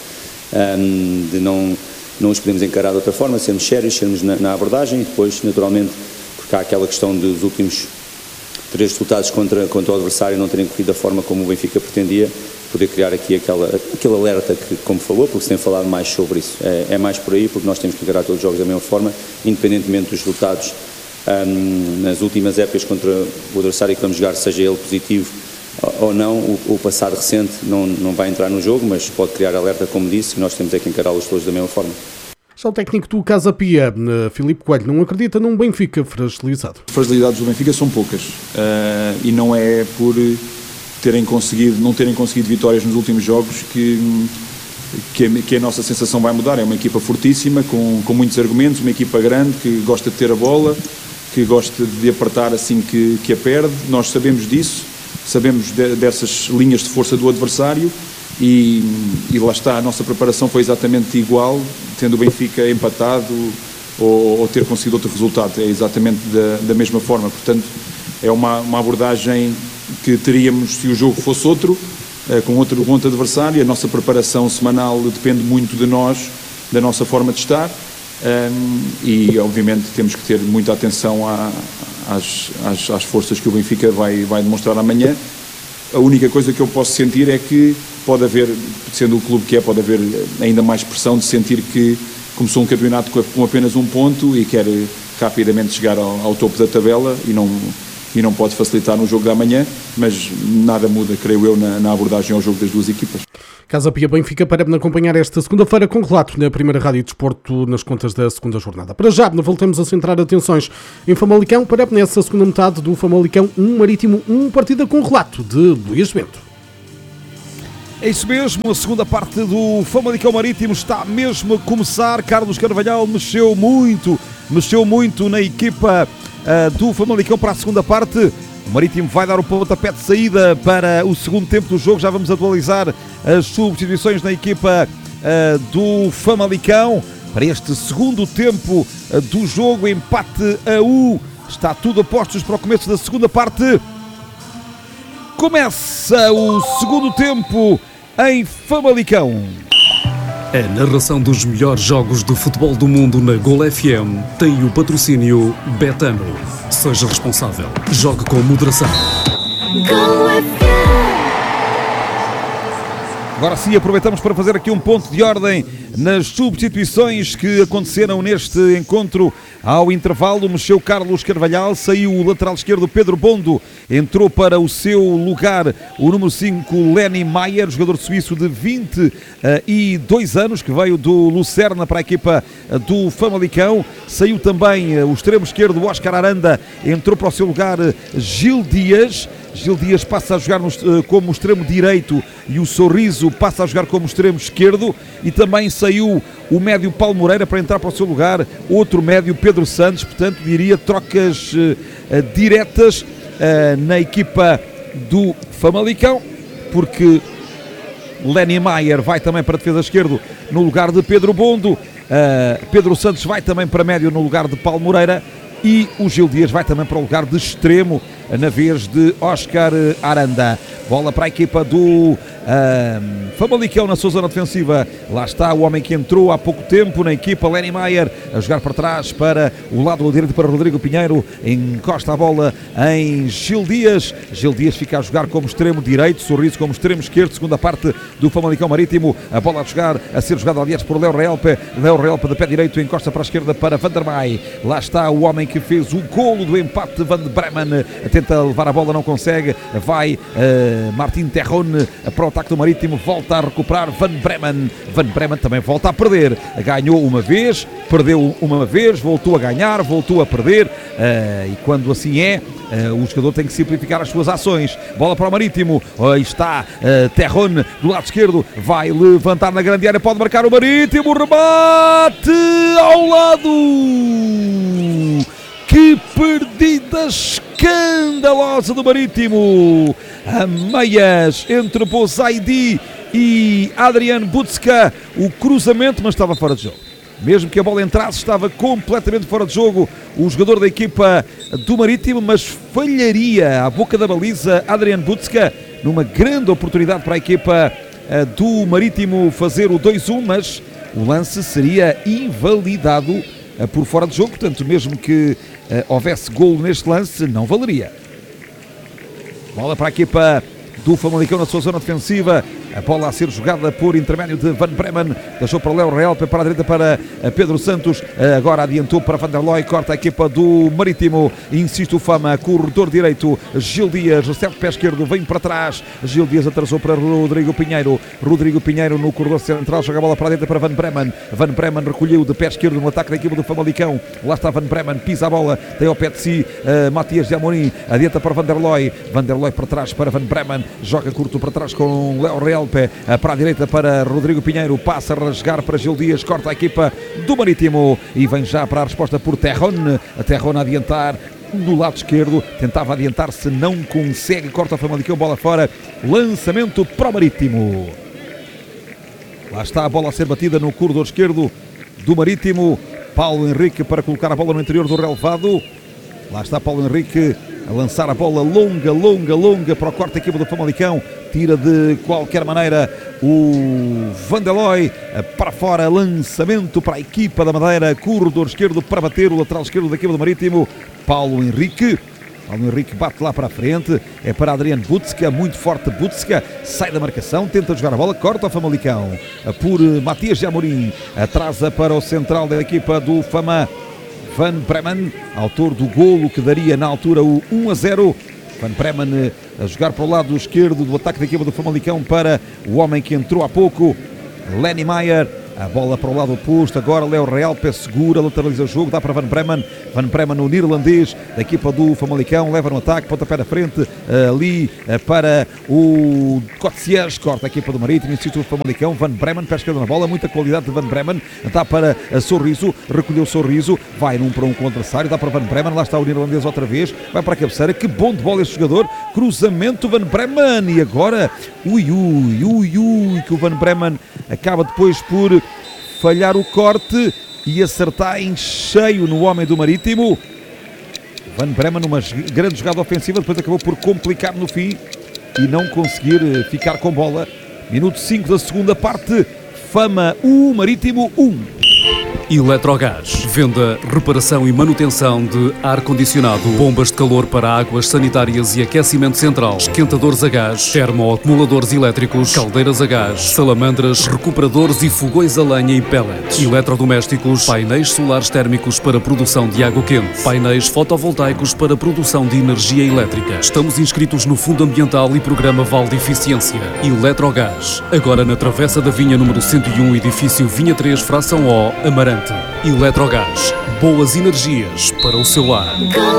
de não os podemos encarar de outra forma, sermos sérios, sermos na abordagem e depois, naturalmente, porque há aquela questão dos últimos 3 resultados contra o adversário não terem corrido da forma como o Benfica pretendia, poder criar aqui aquele alerta que, como falou, porque se tem falado mais sobre isso, é mais por aí, porque nós temos que encarar todos os jogos da mesma forma, independentemente dos resultados. Nas últimas épocas contra o adversário que vamos jogar, seja ele positivo ou não, o passado recente não vai entrar no jogo, mas pode criar alerta, como disse, e nós temos que encará-los todos da mesma forma. Já o técnico do Casa Pia, Filipe Coelho, não acredita num Benfica fragilizado. As fragilidades do Benfica são poucas e não é por não terem conseguido vitórias nos últimos jogos que a nossa sensação vai mudar. É uma equipa fortíssima, com muitos argumentos, uma equipa grande que gosta de ter a bola, que gosta de apertar assim que a perde. Nós sabemos disso, sabemos dessas linhas de força do adversário e lá está, a nossa preparação foi exatamente igual, tendo o Benfica empatado ou ter conseguido outro resultado, é exatamente da mesma forma. Portanto, é uma abordagem que teríamos se o jogo fosse outro, com outro adversário. A nossa preparação semanal depende muito de nós, da nossa forma de estar, e obviamente temos que ter muita atenção às forças que o Benfica vai demonstrar amanhã, A única coisa que eu posso sentir é que pode haver, sendo o clube que é, pode haver ainda mais pressão de sentir que começou um campeonato com apenas um ponto e quer rapidamente chegar ao topo da tabela e não pode facilitar no jogo da manhã, mas nada muda, creio eu, na abordagem ao jogo das duas equipas. Casa Pia Benfica para acompanhar esta segunda-feira com relato na primeira Rádio de Desporto nas contas da segunda jornada. Para já, voltamos a centrar atenções em Famalicão para nessa segunda metade do Famalicão 1 Marítimo 1, partida com relato de Luís Bento. É isso mesmo, a segunda parte do Famalicão Marítimo está mesmo a começar. Carlos Carvalhal mexeu muito na equipa do Famalicão para a segunda parte. O Marítimo vai dar o pontapé de saída para o segundo tempo do jogo. Já vamos atualizar as substituições na equipa do Famalicão para este segundo tempo do jogo. Empate a 1. Está tudo a postos para o começo da segunda parte. Começa o segundo tempo em Famalicão. A narração dos melhores jogos do futebol do mundo na Gol FM tem o patrocínio Betano. Seja responsável. Jogue com moderação. Gol FM. Agora sim, aproveitamos para fazer aqui um ponto de ordem nas substituições que aconteceram neste encontro. Ao intervalo, mexeu Carlos Carvalhal, saiu o lateral esquerdo Pedro Bondo, entrou para o seu lugar o número 5, Lenny Maier, jogador suíço de 22 anos, que veio do Lucerna para a equipa do Famalicão. Saiu também o extremo esquerdo Oscar Aranda, entrou para o seu lugar Gil Dias. Gil Dias passa a jogar como extremo direito e o Sorriso passa a jogar como extremo esquerdo. E também saiu o médio Paulo Moreira para entrar para o seu lugar outro médio Pedro Santos. Portanto, diria trocas diretas na equipa do Famalicão, porque Lenny Maier vai também para a defesa esquerdo no lugar de Pedro Bondo. Pedro Santos vai também para médio no lugar de Paulo Moreira. E o Gil Dias vai também para o lugar de extremo, na vez de Oscar Aranda. Bola para a equipa do Famalicão na sua zona defensiva. Lá está o homem que entrou há pouco tempo na equipa, Lenny Maier, a jogar para trás para o lado direito para Rodrigo Pinheiro. Encosta a bola em Gil Dias. Gil Dias fica a jogar como extremo direito, Sorriso como extremo esquerdo. Segunda parte do Famalicão Marítimo. A bola a ser jogada, aliás, por Léo Relpe. Léo Relpe de pé direito, encosta para a esquerda para Van der Meij. Lá está o homem que fez o golo do empate, Van Bremen. Tenta levar a bola, não consegue. Vai Martin Terron para o ataque do Marítimo, volta a recuperar Van Bremen. Van Bremen também volta a perder. Ganhou uma vez, perdeu uma vez, voltou a ganhar, voltou a perder. E quando assim é, o jogador tem que simplificar as suas ações. Bola para o Marítimo. Aí está Terron do lado esquerdo, vai levantar na grande área, pode marcar o Marítimo. Rebate ao lado. Que perdida escandalosa do Marítimo. A meias entre Bozaidi e Adrian Butska. O cruzamento, mas estava fora de jogo. Mesmo que a bola entrasse, estava completamente fora de jogo o jogador da equipa do Marítimo, mas falharia à boca da baliza Adrian Butska, numa grande oportunidade para a equipa do Marítimo fazer o 2-1, mas o lance seria invalidado por fora de jogo. Portanto, mesmo que houvesse golo neste lance, não valeria. Bola para a equipa do Famalicão na sua zona defensiva. A bola a ser jogada por intermédio de Van Bremen. Deixou para Léo Relpe, para a direita para Pedro Santos. Agora adiantou para Van der Looy. Corta a equipa do Marítimo. Insiste o Fama. Corredor direito. Gil Dias recebe pé esquerdo. Vem para trás. Gil Dias atrasou para Rodrigo Pinheiro. Rodrigo Pinheiro no corredor central. Joga a bola para a direita para Van Bremen. Van Bremen recolheu de pé esquerdo no ataque da equipa do Famalicão. Lá está Van Bremen. Pisa a bola. Tem ao pé de si Matias de Amorim. Adianta para Van der Looy. Van der Looy para trás para Van Bremen. Joga curto para trás com Léo Relpe. Para a direita para Rodrigo Pinheiro, passa a rasgar para Gil Dias, corta a equipa do Marítimo e vem já para a resposta por Terron. A Terron a adiantar no lado esquerdo, tentava adiantar-se, não consegue, corta o Famalicão, bola fora, lançamento para o Marítimo. Lá está a bola a ser batida no corredor esquerdo do Marítimo. Paulo Henrique para colocar a bola no interior do relevado. Lá está Paulo Henrique a lançar a bola longa para o corte da equipa do Famalicão. Tira de qualquer maneira o Van der Looy para fora, lançamento para a equipa da Madeira, corredor esquerdo para bater o lateral esquerdo da equipa do Marítimo. Paulo Henrique Paulo Henrique bate lá para a frente, é para Adriano Butska, muito forte Butska, sai da marcação, tenta jogar a bola, corta o Famalicão, por Matias de Amorim, atrasa para o central da equipa do Fama, Van Bremen, autor do golo que daria na altura o 1-0. Van Bremen a jogar para o lado esquerdo do ataque da equipa do Famalicão para o homem que entrou há pouco, Lenny Maier. A bola para o lado oposto, agora Léo Realpe segura, lateraliza o jogo, dá para Van Bremen, o neerlandês da equipa do Famalicão, leva no ataque, pontapé da frente, ali para o Cotsias, corta a equipa do Marítimo, insiste o Famalicão, Van Bremen, pé esquerda na bola, muita qualidade de Van Bremen, dá para Sorriso, recolheu Sorriso, vai num para um com o adversário, dá para Van Bremen, lá está o neerlandês outra vez, vai para a cabeceira, que bom de bola este jogador, cruzamento Van Bremen, e agora, que o Van Bremen acaba depois por falhar o corte e acertar em cheio no homem do Marítimo. Van Bremen numa grande jogada ofensiva, depois acabou por complicar no fim e não conseguir ficar com bola. Minuto 5 da segunda parte, Fama 1, Marítimo 1. Eletrogás. Venda, reparação e manutenção de ar-condicionado, bombas de calor para águas sanitárias e aquecimento central, esquentadores a gás, termoacumuladores elétricos, caldeiras a gás, salamandras, recuperadores e fogões a lenha e pellets, eletrodomésticos, painéis solares térmicos para produção de água quente, painéis fotovoltaicos para produção de energia elétrica. Estamos inscritos no Fundo Ambiental e Programa Vale de Eficiência. Eletrogás. Agora na Travessa da Vinha número 101, edifício Vinha 3, fração O, Amarante. Eletrogás, boas energias para o seu lar.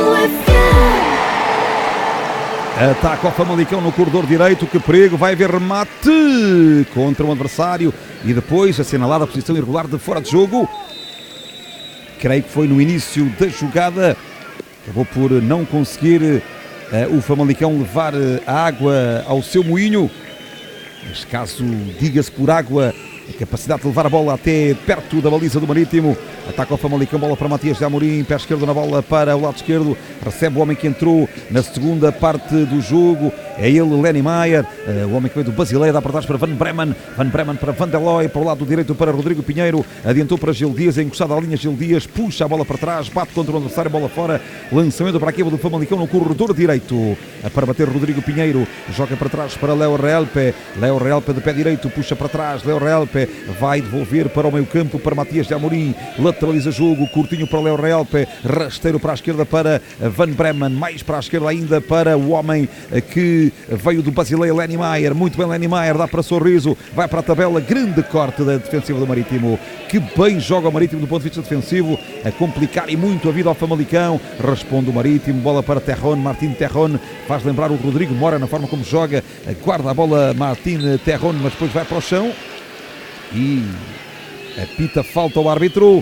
Ataca o Famalicão no corredor direito, que perigo, vai haver remate contra o adversário e depois assinalada a posição irregular de fora de jogo. Creio que foi no início da jogada, acabou por não conseguir o Famalicão levar a água ao seu moinho. Neste caso, diga-se por água, a capacidade de levar a bola até perto da baliza do Marítimo. Ataca o Famalicão, bola para Matias de Amorim, pé esquerdo na bola para o lado esquerdo, recebe o homem que entrou na segunda parte do jogo, é ele, Lenny Maier, o homem que veio do Basileia, dá para trás para Van Bremen para Van der Looy, para o lado direito para Rodrigo Pinheiro, adiantou para Gil Dias, encostado à linha Gil Dias, puxa a bola para trás, bate contra o adversário, bola fora, lançamento para a equipa do Famalicão no corredor direito, para bater Rodrigo Pinheiro, joga para trás para Léo Realpe de pé direito, puxa para trás, Léo Realpe vai devolver para o meio campo para Matias de Amorim, lateraliza jogo, curtinho para Léo Realpe, rasteiro para a esquerda para Van Bremen, mais para a esquerda ainda para o homem que veio do Basileia, Lenny Maier, muito bem Lenny Maier, dá para Sorriso, vai para a tabela, grande corte da defensiva do Marítimo, que bem joga o Marítimo do ponto de vista defensivo, a complicar e muito a vida ao Famalicão, responde o Marítimo, bola para Terron, Martin Terron, faz lembrar o Rodrigo Mora na forma como joga, guarda a bola Martin Terron, mas depois vai para o chão e apita falta ao árbitro.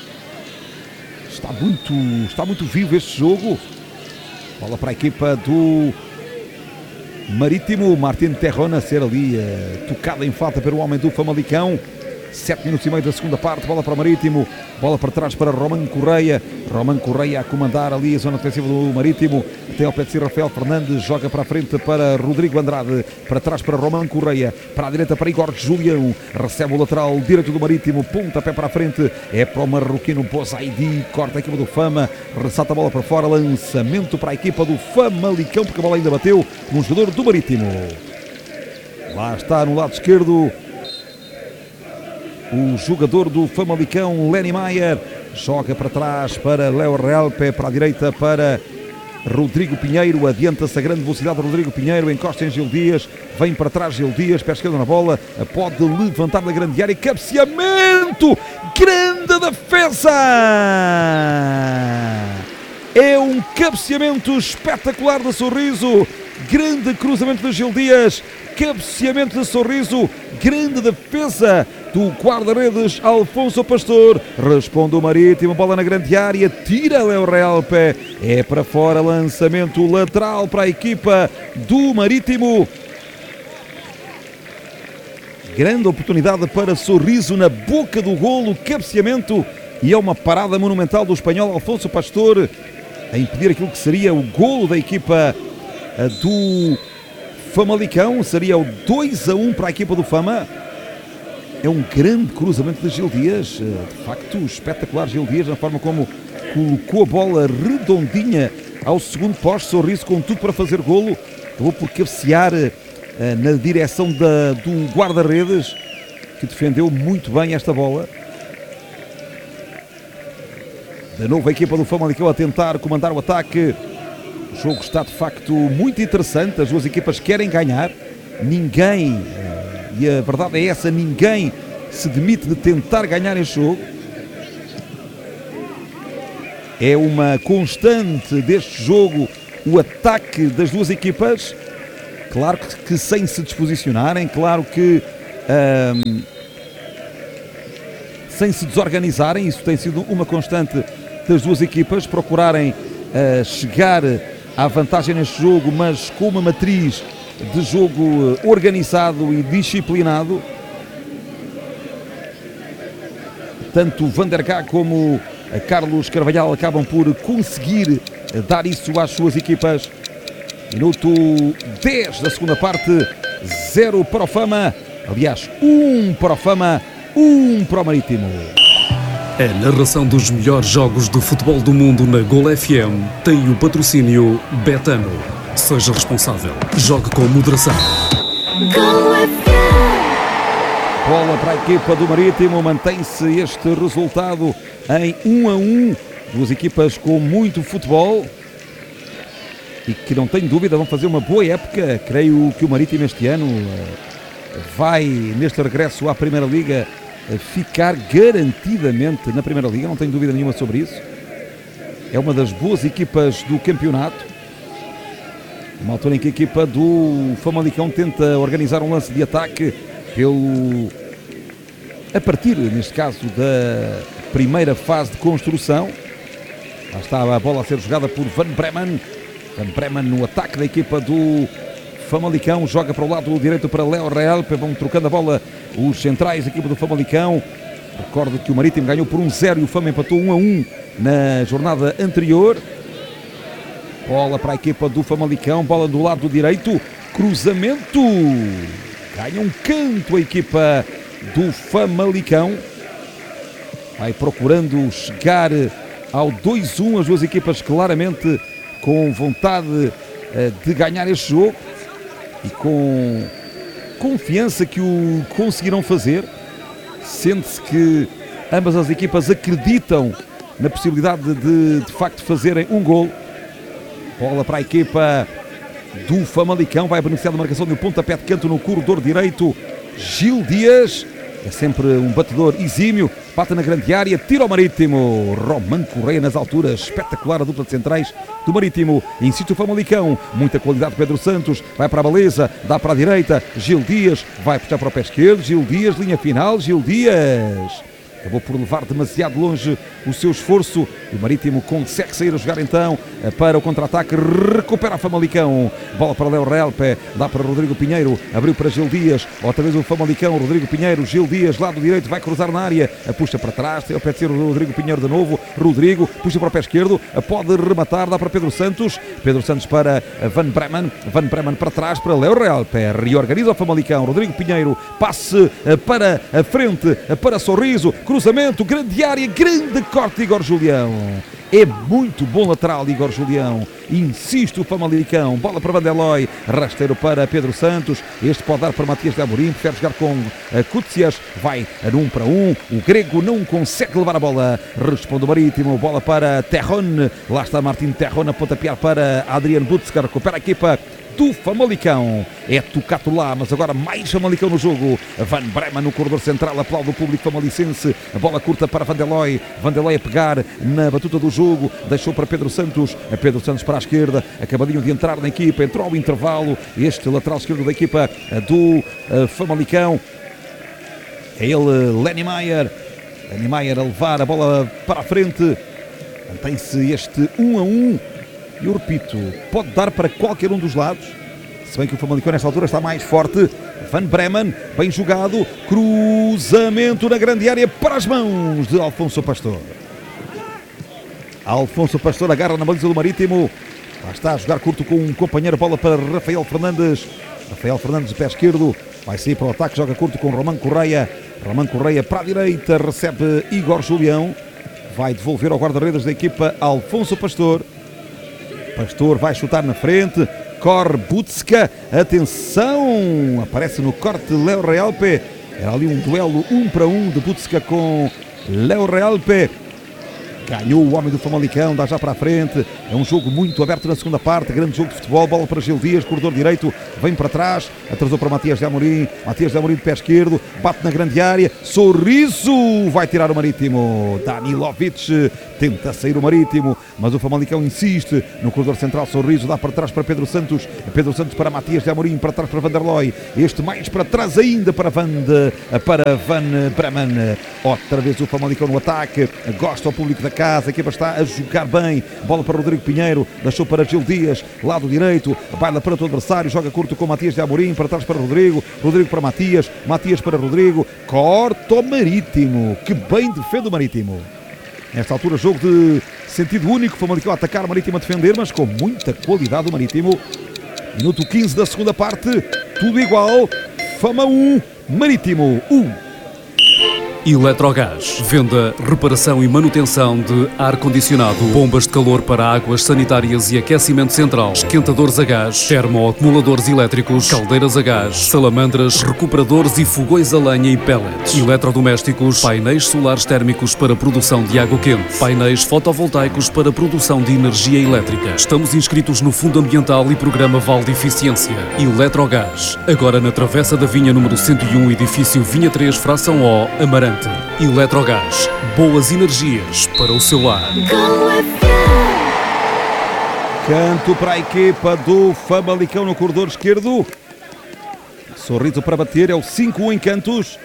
Está muito vivo este jogo. Bola para a equipa do Marítimo, Martin Terron a ser ali tocada em falta pelo homem do Famalicão. 7 minutos e meio da segunda parte, bola para o Marítimo, bola para trás para Roman Correia a comandar ali a zona defensiva do Marítimo, até ao pé de si Rafael Fernandes, joga para a frente para Rodrigo Andrade, para trás para Roman Correia, para a direita para Igor Julião, recebe o lateral direito do Marítimo, pontapé para a frente, é para o marroquino Bozaidi, corta a equipa do Fama, ressalta a bola para fora, lançamento para a equipa do Famalicão, porque a bola ainda bateu num jogador do Marítimo. Lá está no lado esquerdo o jogador do Famalicão, Lenny Maier, joga para trás para Léo Realpe, para a direita para Rodrigo Pinheiro, adianta-se a grande velocidade Rodrigo Pinheiro, encosta em Gil Dias, vem para trás Gil Dias, pé esquerdo na bola, pode levantar da grande área, cabeceamento, grande defesa! É um cabeceamento espetacular de Sorriso, grande cruzamento de Gil Dias, cabeceamento de Sorriso, grande defesa do guarda-redes Alfonso Pastor, responde o Marítimo, bola na grande área, tira Léo Realpe, é para fora, lançamento lateral para a equipa do Marítimo. Grande oportunidade para Sorriso na boca do golo, cabeceamento, e é uma parada monumental do espanhol Alfonso Pastor a impedir aquilo que seria o golo da equipa do Famalicão, seria o 2-1 para a equipa do Fama. É um grande cruzamento de Gil Dias, de facto espetacular Gil Dias, na forma como colocou a bola redondinha ao segundo poste. Sorriso com tudo para fazer golo. Acabou por cabecear na direção do guarda-redes, que defendeu muito bem esta bola. De novo a equipa do Famalicão a tentar comandar o ataque. O jogo está de facto muito interessante. As duas equipas querem ganhar. Ninguém, e a verdade é essa, ninguém se demite de tentar ganhar este jogo. É uma constante deste jogo o ataque das duas equipas. Claro que sem se desposicionarem, claro que sem se desorganizarem. Isso tem sido uma constante das duas equipas, procurarem chegar à vantagem neste jogo, mas com uma matriz de jogo organizado e disciplinado. Tanto Van der Gaag como Carlos Carvalhal acabam por conseguir dar isso às suas equipas. Minuto 10 da segunda parte, 0 para o Fama, aliás 1 para o Fama, 1 para o Marítimo. A narração dos melhores jogos de futebol do mundo na Gol FM tem o patrocínio Betano. Seja responsável. Jogue com moderação. Bola para a equipa do Marítimo. Mantém-se este resultado em 1-1. Duas equipas com muito futebol e que, não tenho dúvida, vão fazer uma boa época. Creio que o Marítimo este ano vai, neste regresso à Primeira Liga, ficar garantidamente na Primeira Liga. Não tenho dúvida nenhuma sobre isso. É uma das boas equipas do campeonato. Uma altura em que a equipa do Famalicão tenta organizar um lance de ataque a partir, neste caso, da primeira fase de construção. Lá está a bola a ser jogada por Van Bremen. Van Bremen no ataque da equipa do Famalicão, joga para o lado direito para Léo Real, vão trocando a bola os centrais da equipa do Famalicão. Recordo que o Marítimo ganhou por 1-0 e o Fama empatou 1-1 na jornada anterior. Bola para a equipa do Famalicão, bola do lado direito, cruzamento, ganha um canto a equipa do Famalicão, vai procurando chegar ao 2-1, as duas equipas claramente com vontade de ganhar este jogo e com confiança que o conseguirão fazer. Sente-se que ambas as equipas acreditam na possibilidade de facto fazerem um gol. Bola para a equipa do Famalicão, vai beneficiar da marcação de um pontapé de canto no corredor direito. Gil Dias é sempre um batedor exímio, bate na grande área, tira ao Marítimo. Román Correia nas alturas, espetacular a dupla de centrais do Marítimo. Insiste o Famalicão, muita qualidade. Pedro Santos vai para a baliza, dá para a direita, Gil Dias vai puxar para o pé esquerdo, Gil Dias, linha final, Gil Dias acabou por levar demasiado longe o seu esforço. O Marítimo consegue sair a jogar então para o contra-ataque, recupera a Famalicão, bola para Léo Relpe, dá para Rodrigo Pinheiro, abriu para Gil Dias, outra vez o Famalicão, Rodrigo Pinheiro, Gil Dias, lado direito, vai cruzar na área, puxa para trás, tem ao pé de ser o Rodrigo Pinheiro de novo, Rodrigo, puxa para o pé esquerdo, pode rematar, dá para Pedro Santos para Van Bremen, Van Bremen para trás, para Léo Relpe, reorganiza o Famalicão, Rodrigo Pinheiro, passe para a frente, para Sorriso, cruzamento, grande área, grande corte de Igor Julião. É muito bom lateral Igor Julião. Insiste o Famalicão, bola para Vanderlei, rasteiro para Pedro Santos, este pode dar para Matias de Amorim, prefere jogar com Cútsias, vai a 1 para 1, o grego não consegue levar a bola, responde o Marítimo, bola para Terron, lá está Martim Terron a pontapear para Adriano Butzka, recupera a equipa do Famalicão, é tocado lá, mas agora mais Famalicão no jogo. Van Bremen no corredor central, aplaude o público famalicense, a bola curta para Vanderlei, Vanderlei a pegar na batuta do jogo, deixou para Pedro Santos para a esquerda, acabadinho de entrar na equipa, entrou ao intervalo, este lateral esquerdo da equipa do Famalicão, é ele, Lenny Maier a levar a bola para a frente, mantém-se este 1-1. E eu repito, pode dar para qualquer um dos lados, se bem que o Famalicão nesta altura está mais forte. Van Bremen, bem jogado, cruzamento na grande área para as mãos de Alfonso Pastor. Alfonso Pastor agarra na baliza do Marítimo, lá está a jogar curto com um companheiro, bola para Rafael Fernandes, de pé esquerdo, vai sair para o ataque, joga curto com Román Correia para a direita, recebe Igor Julião, vai devolver ao guarda-redes da equipa Alfonso Pastor. Pastor vai chutar na frente, corre Butska, atenção, aparece no corte Léo Realpe, era ali um duelo 1 para 1 de Butska com Léo Realpe. Ganhou o homem do Famalicão, dá já para a frente. É um jogo muito aberto na segunda parte. Grande jogo de futebol. Bola para Gil Dias, corredor direito. Vem para trás. Atrasou para Matias de Amorim. Matias de Amorim de pé esquerdo. Bate na grande área. Sorriso. Vai tirar o Marítimo. Danilovic tenta sair o Marítimo. Mas o Famalicão insiste. No corredor central, Sorriso. Dá para trás para Pedro Santos. Pedro Santos para Matias de Amorim. Para trás para Vanderlei. Este mais para trás ainda para Van Bremen. Outra vez o Famalicão no ataque. Gosta ao público da casa, a equipa está a jogar bem, bola para Rodrigo Pinheiro, deixou para Gil Dias, lado direito, baila para o adversário, joga curto com Matias de Amorim, para trás para Rodrigo, Rodrigo para Matias, Matias para Rodrigo, corta o Marítimo, que bem defende o Marítimo. Nesta altura jogo de sentido único, Famalicão a atacar, o Marítimo a defender, mas com muita qualidade o Marítimo. Minuto 15 da segunda parte, tudo igual, Fama 1, Marítimo 1. Eletrogás. Venda, reparação e manutenção de ar-condicionado, bombas de calor para águas sanitárias e aquecimento central, esquentadores a gás, termoacumuladores elétricos, caldeiras a gás, salamandras, recuperadores e fogões a lenha e pellets, eletrodomésticos, painéis solares térmicos para produção de água quente, painéis fotovoltaicos para produção de energia elétrica. Estamos inscritos no Fundo Ambiental e Programa Val de Eficiência. Eletrogás. Agora na Travessa da Vinha número 101, edifício Vinha 3, fração O, Amarante. Eletrogás, boas energias para o seu lar. Canto para a equipa do Famalicão no corredor esquerdo. Sorriso para bater, é o 5-1 em Cantos.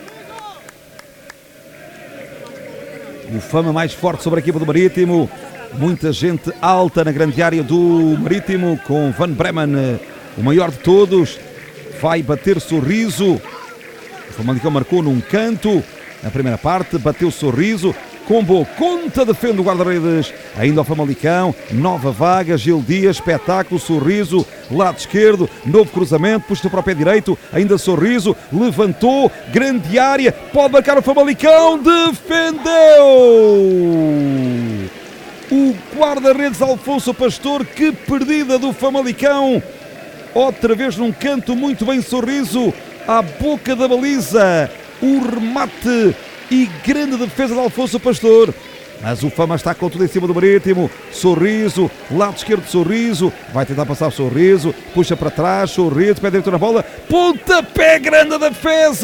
O Fama mais forte sobre a equipa do Marítimo. Muita gente alta na grande área do Marítimo, com Van Bremen, o maior de todos. Vai bater Sorriso. O Famalicão marcou num canto. Na primeira parte, bateu Sorriso, com boa conta, defende o guarda-redes, ainda ao Famalicão, nova vaga, Gil Dias, espetáculo, Sorriso, lado esquerdo, novo cruzamento, puxa para o pé direito, ainda Sorriso, levantou, grande área, pode marcar o Famalicão, defendeu! O guarda-redes Alfonso Pastor, que perdida do Famalicão, outra vez num canto, muito bem Sorriso, à boca da baliza. O remate e grande defesa de Alfonso Pastor. Mas o Fama está com tudo em cima do Marítimo. Sorriso, lado esquerdo de Sorriso. Vai tentar passar Sorriso. Puxa para trás, Sorriso, pé direito na bola. Pontapé, grande defesa.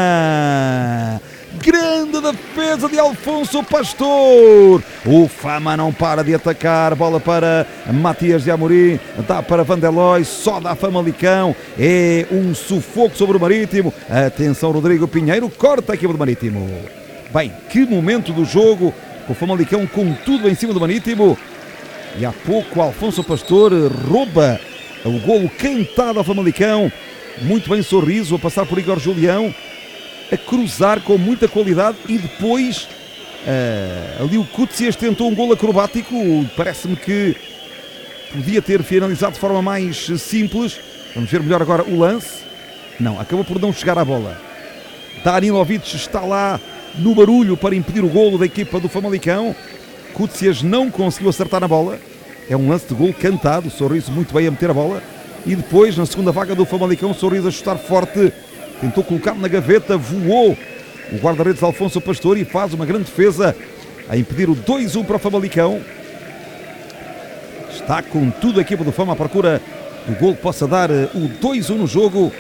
Grande defesa de Alfonso Pastor. O Fama não para de atacar. Bola para Matias de Amorim. Dá para Vanderlei. Só dá Famalicão. É um sufoco sobre o Marítimo. Atenção, Rodrigo Pinheiro. Corta a equipe do Marítimo. Bem, que momento do jogo. O Famalicão com tudo em cima do Marítimo. E há pouco Alfonso Pastor rouba o golo cantado ao Famalicão. Muito bem Sorriso a passar por Igor Julião. A cruzar com muita qualidade e depois ali o Kutsias tentou um golo acrobático, parece-me que podia ter finalizado de forma mais simples. Vamos ver melhor agora o lance. Não, acabou por não chegar à bola. Danilovic está lá no barulho para impedir o golo da equipa do Famalicão. Kutsias não conseguiu acertar na bola. É um lance de golo cantado, Sorriso muito bem a meter a bola. E depois, na segunda vaga do Famalicão, Sorriso a chutar forte. Tentou colocar na gaveta, voou o guarda-redes Alfonso Pastor e faz uma grande defesa a impedir o 2-1 para o Famalicão. Está com tudo a equipa do Fama à procura do gol que possa dar o 2-1 no jogo.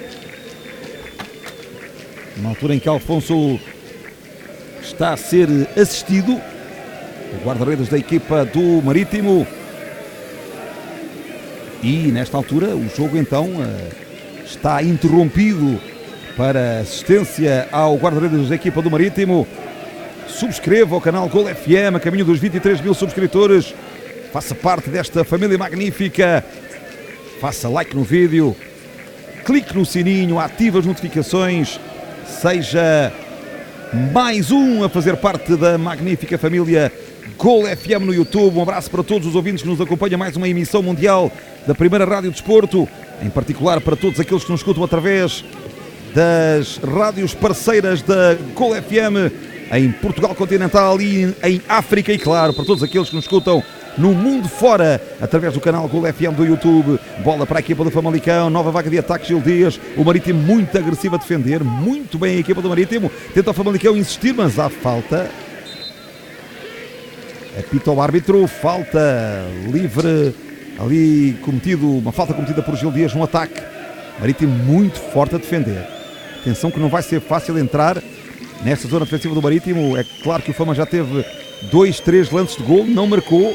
Na altura em que Alfonso está a ser assistido, o guarda-redes da equipa do Marítimo. E nesta altura o jogo então está interrompido para assistência ao guarda-redes da equipa do Marítimo. Subscreva o canal Gol FM, a caminho dos 23 mil subscritores. Faça parte desta família magnífica. Faça like no vídeo. Clique no sininho, ative as notificações. Seja mais um a fazer parte da magnífica família Gol FM no YouTube. Um abraço para todos os ouvintes que nos acompanham a mais uma emissão mundial da primeira Rádio Desporto. Em particular para todos aqueles que nos escutam através das rádios parceiras da Gol FM em Portugal continental e em África, e claro, para todos aqueles que nos escutam no mundo fora, através do canal Gol FM do YouTube. Bola para a equipa do Famalicão, nova vaga de ataque, Gil Dias. O Marítimo muito agressivo a defender, muito bem a equipa do Marítimo. Tenta o Famalicão insistir, mas há falta. Apita o árbitro, falta livre ali cometido, uma falta cometida por Gil Dias no ataque. Marítimo muito forte a defender. Atenção que não vai ser fácil entrar nesta zona defensiva do Marítimo. É claro que o Fama já teve 2, 3 lances de gol, não marcou.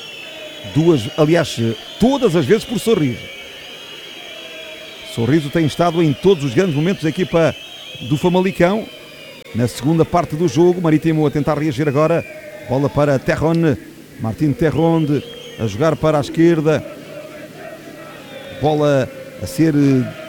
Todas as vezes por Sorriso. Sorriso tem estado em todos os grandes momentos da equipa do Famalicão. Na segunda parte do jogo, Marítimo a tentar reagir agora. Bola para Terron, Martin Terron a jogar para a esquerda. Bola a ser